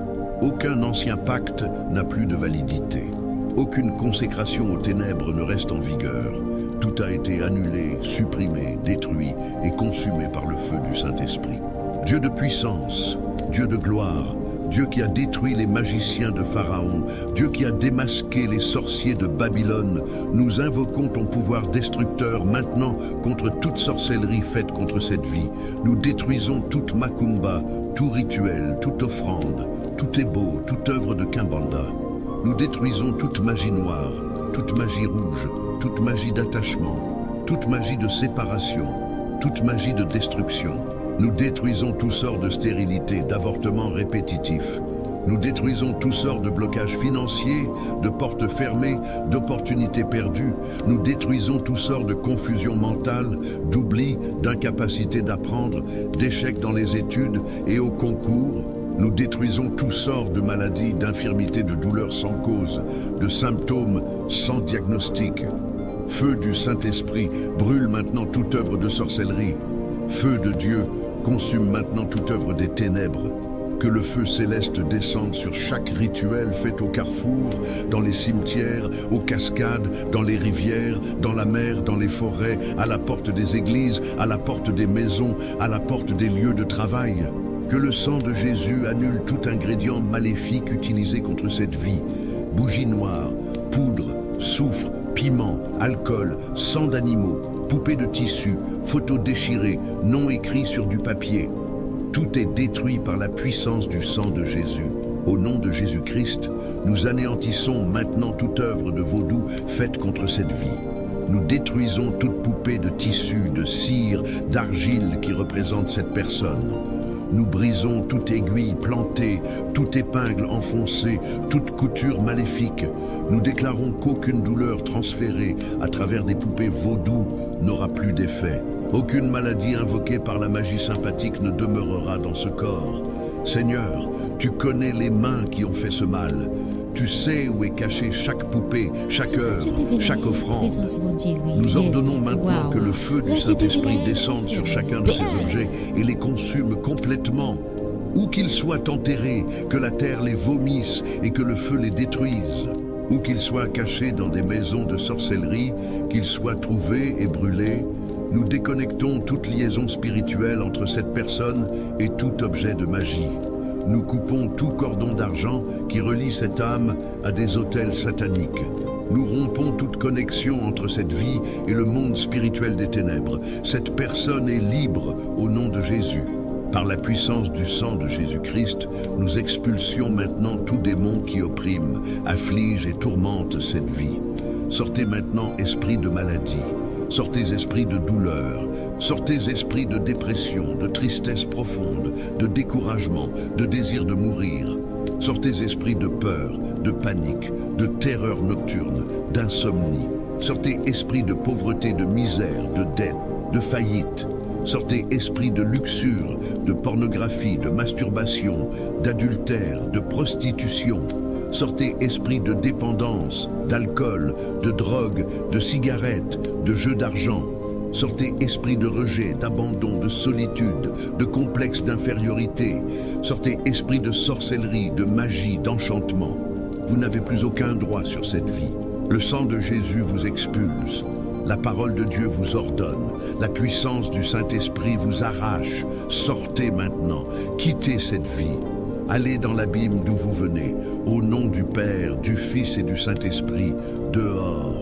Aucun ancien pacte n'a plus de validité. Aucune consécration aux ténèbres ne reste en vigueur. Tout a été annulé, supprimé, détruit et consumé par le feu du Saint-Esprit. Dieu de puissance, Dieu de gloire, Dieu qui a détruit les magiciens de Pharaon, Dieu qui a démasqué les sorciers de Babylone, nous invoquons ton pouvoir destructeur maintenant contre toute sorcellerie faite contre cette vie. Nous détruisons toute macumba, tout rituel, toute offrande, tout ébo, toute œuvre de Kimbanda. Nous détruisons toute magie noire, toute magie rouge, toute magie d'attachement, toute magie de séparation, toute magie de destruction. Nous détruisons tout sort de stérilité, d'avortement répétitif. Nous détruisons tout sort de blocage financier, de portes fermées, d'opportunités perdues. Nous détruisons tout sort de confusion mentale, d'oubli, d'incapacité d'apprendre, d'échecs dans les études et au concours. Nous détruisons tout sort de maladies, d'infirmités, de douleurs sans cause, de symptômes sans diagnostic. Feu du Saint-Esprit, brûle maintenant toute œuvre de sorcellerie. Feu de Dieu, consume maintenant toute œuvre des ténèbres. Que le feu céleste descende sur chaque rituel fait au carrefour, dans les cimetières, aux cascades, dans les rivières, dans la mer, dans les forêts, à la porte des églises, à la porte des maisons, à la porte des lieux de travail. Que le sang de Jésus annule tout ingrédient maléfique utilisé contre cette vie. Bougies noires, poudre, soufre, piment, alcool, sang d'animaux, poupées de tissu, photos déchirées, noms écrits sur du papier. Tout est détruit par la puissance du sang de Jésus. Au nom de Jésus-Christ, nous anéantissons maintenant toute œuvre de vaudou faite contre cette vie. Nous détruisons toute poupée de tissu, de cire, d'argile qui représente cette personne. Nous brisons toute aiguille plantée, toute épingle enfoncée, toute couture maléfique. Nous déclarons qu'aucune douleur transférée à travers des poupées vaudou n'aura plus d'effet. Aucune maladie invoquée par la magie sympathique ne demeurera dans ce corps. Seigneur, tu connais les mains qui ont fait ce mal. Tu sais où est cachée chaque poupée, chaque œuvre, chaque offrande. Nous ordonnons maintenant que le feu du Saint-Esprit descende sur chacun de ces objets et les consume complètement. Où qu'ils soient enterrés, que la terre les vomisse et que le feu les détruise. Où qu'ils soient cachés dans des maisons de sorcellerie, qu'ils soient trouvés et brûlés, nous déconnectons toute liaison spirituelle entre cette personne et tout objet de magie. Nous coupons tout cordon d'argent qui relie cette âme à des autels sataniques. Nous rompons toute connexion entre cette vie et le monde spirituel des ténèbres. Cette personne est libre au nom de Jésus. Par la puissance du sang de Jésus-Christ, nous expulsions maintenant tout démon qui opprime, afflige et tourmente cette vie. Sortez maintenant, esprit de maladie. Sortez esprit de douleur, sortez esprit de dépression, de tristesse profonde, de découragement, de désir de mourir. Sortez esprit de peur, de panique, de terreur nocturne, d'insomnie. Sortez esprit de pauvreté, de misère, de dette, de faillite. Sortez esprit de luxure, de pornographie, de masturbation, d'adultère, de prostitution. Sortez esprit de dépendance, d'alcool, de drogue, de cigarettes, de jeux d'argent. Sortez esprit de rejet, d'abandon, de solitude, de complexe d'infériorité. Sortez esprit de sorcellerie, de magie, d'enchantement. Vous n'avez plus aucun droit sur cette vie. Le sang de Jésus vous expulse. La parole de Dieu vous ordonne. La puissance du Saint-Esprit vous arrache. Sortez maintenant. Quittez cette vie. Allez dans l'abîme d'où vous venez, au nom du Père, du Fils et du Saint-Esprit. Dehors,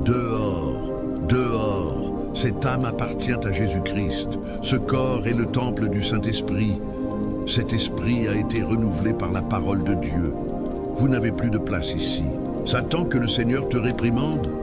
dehors, dehors. Cette âme appartient à Jésus-Christ. Ce corps est le temple du Saint-Esprit. Cet esprit a été renouvelé par la parole de Dieu. Vous n'avez plus de place ici. Satan, que le Seigneur te réprimande.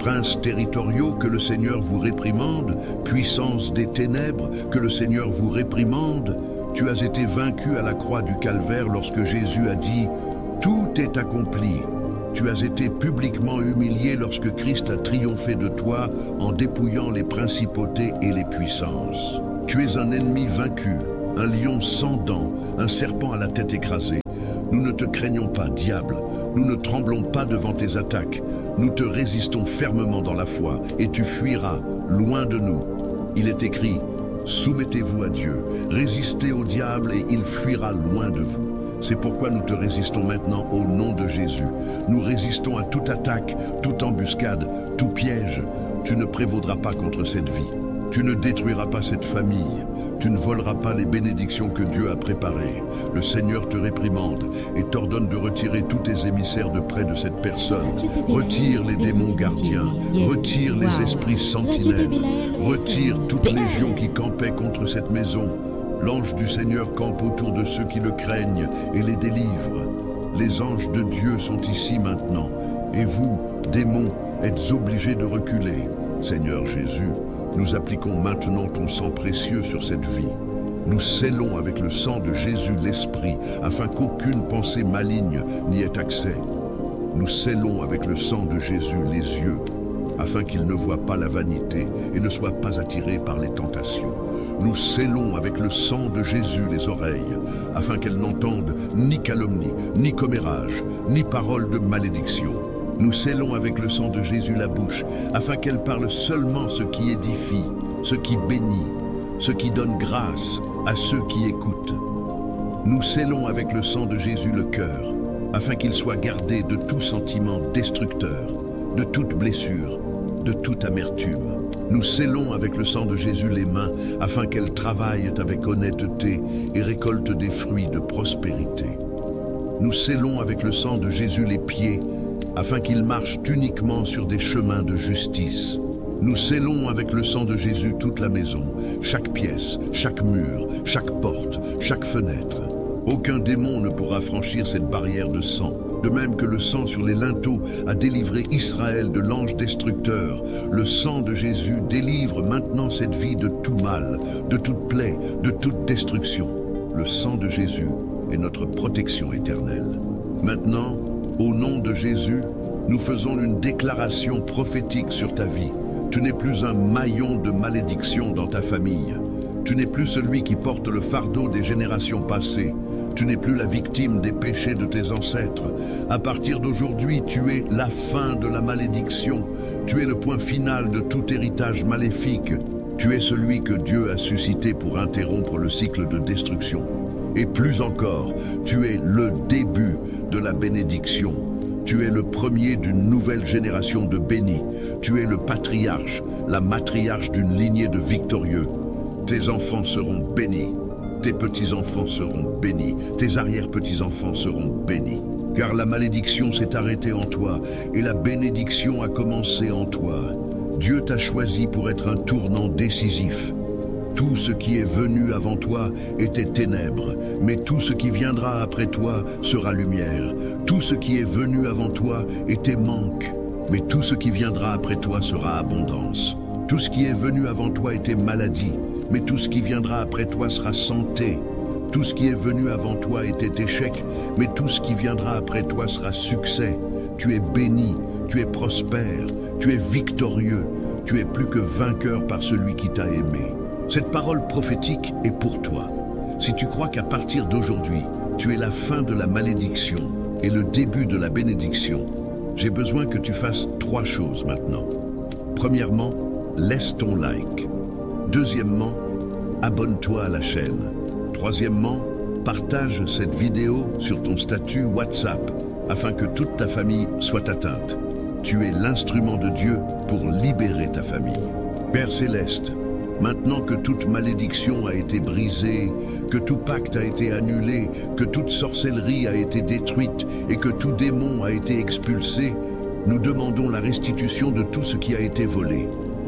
Princes territoriaux, que le Seigneur vous réprimande. Puissance des ténèbres, que le Seigneur vous réprimande. Tu as été vaincu à la croix du Calvaire lorsque Jésus a dit « Tout est accompli ». Tu as été publiquement humilié lorsque Christ a triomphé de toi en dépouillant les principautés et les puissances. Tu es un ennemi vaincu, un lion sans dents, un serpent à la tête écrasée. Nous ne te craignons pas, diable, nous ne tremblons pas devant tes attaques. Nous te résistons fermement dans la foi et tu fuiras loin de nous. Il est écrit, soumettez-vous à Dieu, résistez au diable et il fuira loin de vous. C'est pourquoi nous te résistons maintenant au nom de Jésus. Nous résistons à toute attaque, toute embuscade, tout piège. Tu ne prévaudras pas contre cette vie. Tu ne détruiras pas cette famille. Tu ne voleras pas les bénédictions que Dieu a préparées. Le Seigneur te réprimande et t'ordonne de retirer tous tes émissaires de près de cette personne. Retire les démons gardiens. Retire les esprits sentinelles. Retire toute légion qui campait contre cette maison. L'ange du Seigneur campe autour de ceux qui le craignent et les délivre. Les anges de Dieu sont ici maintenant. Et vous, démons, êtes obligés de reculer. Seigneur Jésus, nous appliquons maintenant ton sang précieux sur cette vie. Nous scellons avec le sang de Jésus l'esprit, afin qu'aucune pensée maligne n'y ait accès. Nous scellons avec le sang de Jésus les yeux, afin qu'ils ne voient pas la vanité et ne soient pas attirés par les tentations. Nous scellons avec le sang de Jésus les oreilles, afin qu'elles n'entendent ni calomnie, ni commérage, ni parole de malédiction. Nous scellons avec le sang de Jésus la bouche, afin qu'elle parle seulement ce qui édifie, ce qui bénit, ce qui donne grâce à ceux qui écoutent. Nous scellons avec le sang de Jésus le cœur, afin qu'il soit gardé de tout sentiment destructeur, de toute blessure, de toute amertume. Nous scellons avec le sang de Jésus les mains, afin qu'elles travaillent avec honnêteté et récoltent des fruits de prospérité. Nous scellons avec le sang de Jésus les pieds, afin qu'ils marchent uniquement sur des chemins de justice. Nous scellons avec le sang de Jésus toute la maison, chaque pièce, chaque mur, chaque porte, chaque fenêtre. Aucun démon ne pourra franchir cette barrière de sang. De même que le sang sur les linteaux a délivré Israël de l'ange destructeur, le sang de Jésus délivre maintenant cette vie de tout mal, de toute plaie, de toute destruction. Le sang de Jésus est notre protection éternelle. Maintenant, au nom de Jésus, nous faisons une déclaration prophétique sur ta vie. Tu n'es plus un maillon de malédiction dans ta famille. Tu n'es plus celui qui porte le fardeau des générations passées. Tu n'es plus la victime des péchés de tes ancêtres. À partir d'aujourd'hui, tu es la fin de la malédiction. Tu es le point final de tout héritage maléfique. Tu es celui que Dieu a suscité pour interrompre le cycle de destruction. Et plus encore, tu es le début de la bénédiction. Tu es le premier d'une nouvelle génération de bénis. Tu es le patriarche, la matriarche d'une lignée de victorieux. Tes enfants seront bénis. Tes petits-enfants seront bénis, tes arrière-petits-enfants seront bénis. Car la malédiction s'est arrêtée en toi et la bénédiction a commencé en toi. Dieu t'a choisi pour être un tournant décisif. Tout ce qui est venu avant toi était ténèbres, mais tout ce qui viendra après toi sera lumière. Tout ce qui est venu avant toi était manque, mais tout ce qui viendra après toi sera abondance. Tout ce qui est venu avant toi était maladie, mais tout ce qui viendra après toi sera santé. Tout ce qui est venu avant toi était échec, mais tout ce qui viendra après toi sera succès. Tu es béni, tu es prospère, tu es victorieux, tu es plus que vainqueur par celui qui t'a aimé. Cette parole prophétique est pour toi. Si tu crois qu'à partir d'aujourd'hui, tu es la fin de la malédiction et le début de la bénédiction, j'ai besoin que tu fasses 3 choses maintenant. Premièrement, laisse ton like. Deuxièmement, abonne-toi à la chaîne. Troisièmement, partage cette vidéo sur ton statut WhatsApp afin que toute ta famille soit atteinte. Tu es l'instrument de Dieu pour libérer ta famille. Père Céleste, maintenant que toute malédiction a été brisée, que tout pacte a été annulé, que toute sorcellerie a été détruite et que tout démon a été expulsé, nous demandons la restitution de tout ce qui a été volé.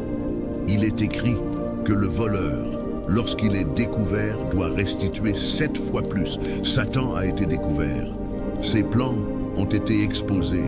Il est écrit que le voleur, lorsqu'il est découvert, doit restituer 7 fois plus. Satan a été découvert. Ses plans ont été exposés.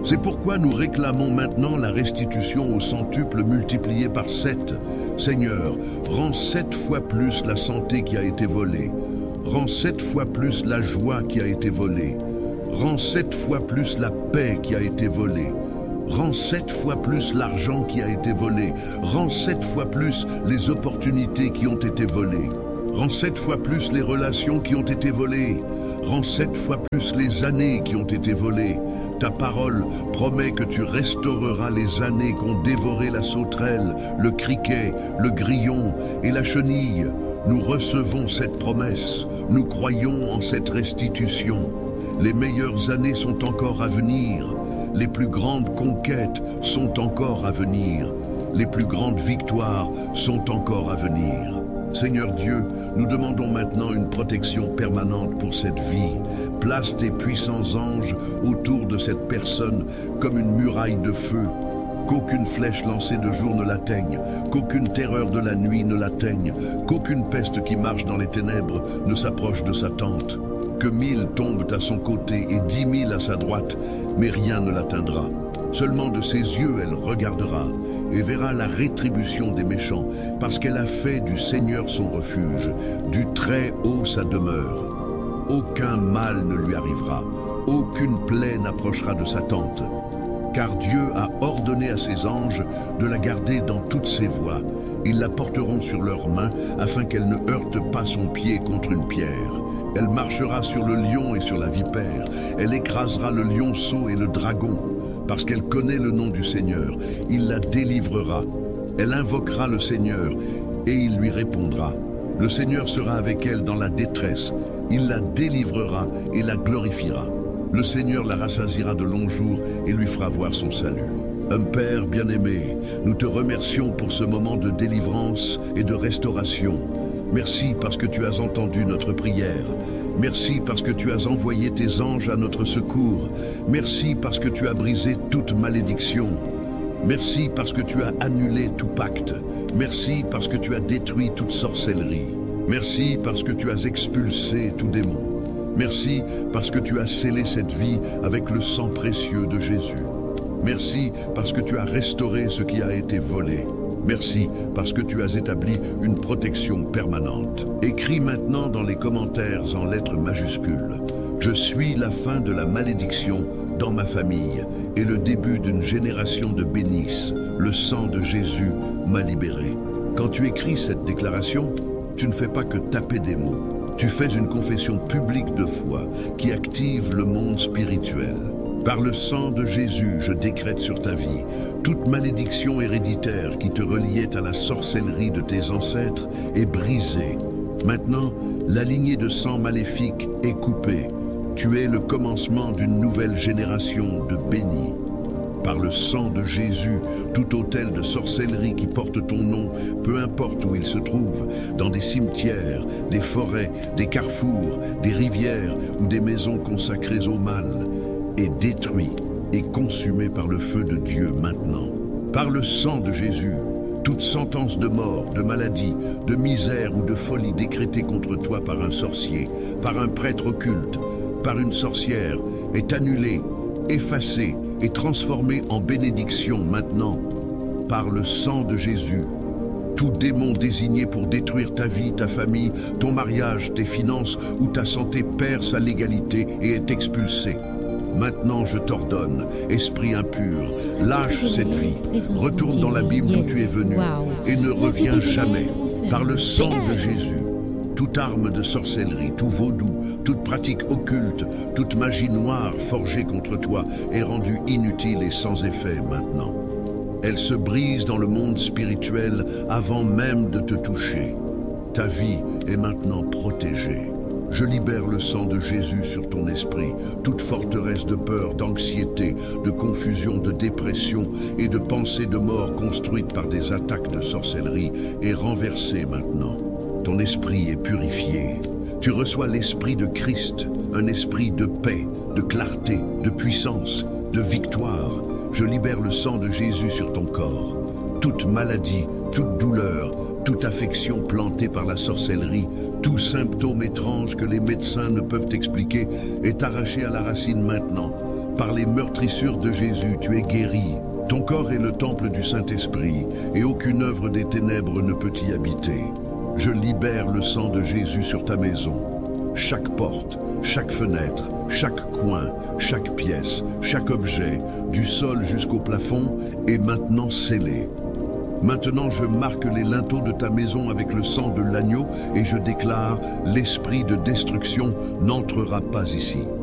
C'est pourquoi nous réclamons maintenant la restitution au centuple multiplié par 7. Seigneur, rends 7 fois plus la santé qui a été volée. Rends 7 fois plus la joie qui a été volée. Rends 7 fois plus la paix qui a été volée. Rends 7 fois plus l'argent qui a été volé. Rends 7 fois plus les opportunités qui ont été volées. Rends 7 fois plus les relations qui ont été volées. Rends 7 fois plus les années qui ont été volées. Ta parole promet que tu restaureras les années qu'ont dévoré la sauterelle, le criquet, le grillon et la chenille. Nous recevons cette promesse. Nous croyons en cette restitution. Les meilleures années sont encore à venir. Les plus grandes conquêtes sont encore à venir. Les plus grandes victoires sont encore à venir. Seigneur Dieu, nous demandons maintenant une protection permanente pour cette vie. Place tes puissants anges autour de cette personne comme une muraille de feu. Qu'aucune flèche lancée de jour ne l'atteigne, qu'aucune terreur de la nuit ne l'atteigne, qu'aucune peste qui marche dans les ténèbres ne s'approche de sa tente. Que 1000 tombent à son côté et 10 000 à sa droite, mais rien ne l'atteindra. Seulement de ses yeux elle regardera et verra la rétribution des méchants, parce qu'elle a fait du Seigneur son refuge, du Très-Haut sa demeure. Aucun mal ne lui arrivera, aucune plaie n'approchera de sa tente. Car Dieu a ordonné à ses anges de la garder dans toutes ses voies. Ils la porteront sur leurs mains afin qu'elle ne heurte pas son pied contre une pierre. Elle marchera sur le lion et sur la vipère. Elle écrasera le lionceau et le dragon. Parce qu'elle connaît le nom du Seigneur, il la délivrera. Elle invoquera le Seigneur et il lui répondra. Le Seigneur sera avec elle dans la détresse. Il la délivrera et la glorifiera. Le Seigneur la rassasiera de longs jours et lui fera voir son salut. Un Père bien-aimé, nous te remercions pour ce moment de délivrance et de restauration. Merci parce que tu as entendu notre prière. Merci parce que tu as envoyé tes anges à notre secours. Merci parce que tu as brisé toute malédiction. Merci parce que tu as annulé tout pacte. Merci parce que tu as détruit toute sorcellerie. Merci parce que tu as expulsé tout démon. Merci parce que tu as scellé cette vie avec le sang précieux de Jésus. Merci parce que tu as restauré ce qui a été volé. Merci parce que tu as établi une protection permanente. Écris maintenant dans les commentaires en lettres majuscules. Je suis la fin de la malédiction dans ma famille et le début d'une génération de bénisses. Le sang de Jésus m'a libéré. Quand tu écris cette déclaration, tu ne fais pas que taper des mots. Tu fais une confession publique de foi qui active le monde spirituel. Par le sang de Jésus, je décrète sur ta vie toute malédiction héréditaire qui te reliait à la sorcellerie de tes ancêtres est brisée. Maintenant, la lignée de sang maléfique est coupée. Tu es le commencement d'une nouvelle génération de bénis. Par le sang de Jésus, tout autel de sorcellerie qui porte ton nom, peu importe où il se trouve, dans des cimetières, des forêts, des carrefours, des rivières ou des maisons consacrées au mal, est détruit et consumé par le feu de Dieu maintenant. Par le sang de Jésus, toute sentence de mort, de maladie, de misère ou de folie décrétée contre toi par un sorcier, par un prêtre occulte, par une sorcière, est annulée, effacée et transformée en bénédiction maintenant. Par le sang de Jésus, tout démon désigné pour détruire ta vie, ta famille, ton mariage, tes finances ou ta santé perd sa légalité et est expulsé. Maintenant, je t'ordonne, esprit impur, lâche cette vie, retourne dans l'abîme d'où tu es venu et ne reviens jamais. Par le sang de Jésus, toute arme de sorcellerie, tout vaudou, toute pratique occulte, toute magie noire forgée contre toi est rendue inutile et sans effet maintenant. Elle se brise dans le monde spirituel avant même de te toucher. Ta vie est maintenant protégée. Je libère le sang de Jésus sur ton esprit. Toute forteresse de peur, d'anxiété, de confusion, de dépression et de pensée de mort construite par des attaques de sorcellerie est renversée maintenant. Ton esprit est purifié. Tu reçois l'esprit de Christ, un esprit de paix, de clarté, de puissance, de victoire. Je libère le sang de Jésus sur ton corps. Toute maladie, toute douleur, toute affection plantée par la sorcellerie, tout symptôme étrange que les médecins ne peuvent expliquer est arraché à la racine maintenant. Par les meurtrissures de Jésus, tu es guéri. Ton corps est le temple du Saint-Esprit, et aucune œuvre des ténèbres ne peut y habiter. Je libère le sang de Jésus sur ta maison. Chaque porte, chaque fenêtre, chaque coin, chaque pièce, chaque objet, du sol jusqu'au plafond, est maintenant scellé. Maintenant, je marque les linteaux de ta maison avec le sang de l'agneau et je déclare, l'esprit de destruction n'entrera pas ici.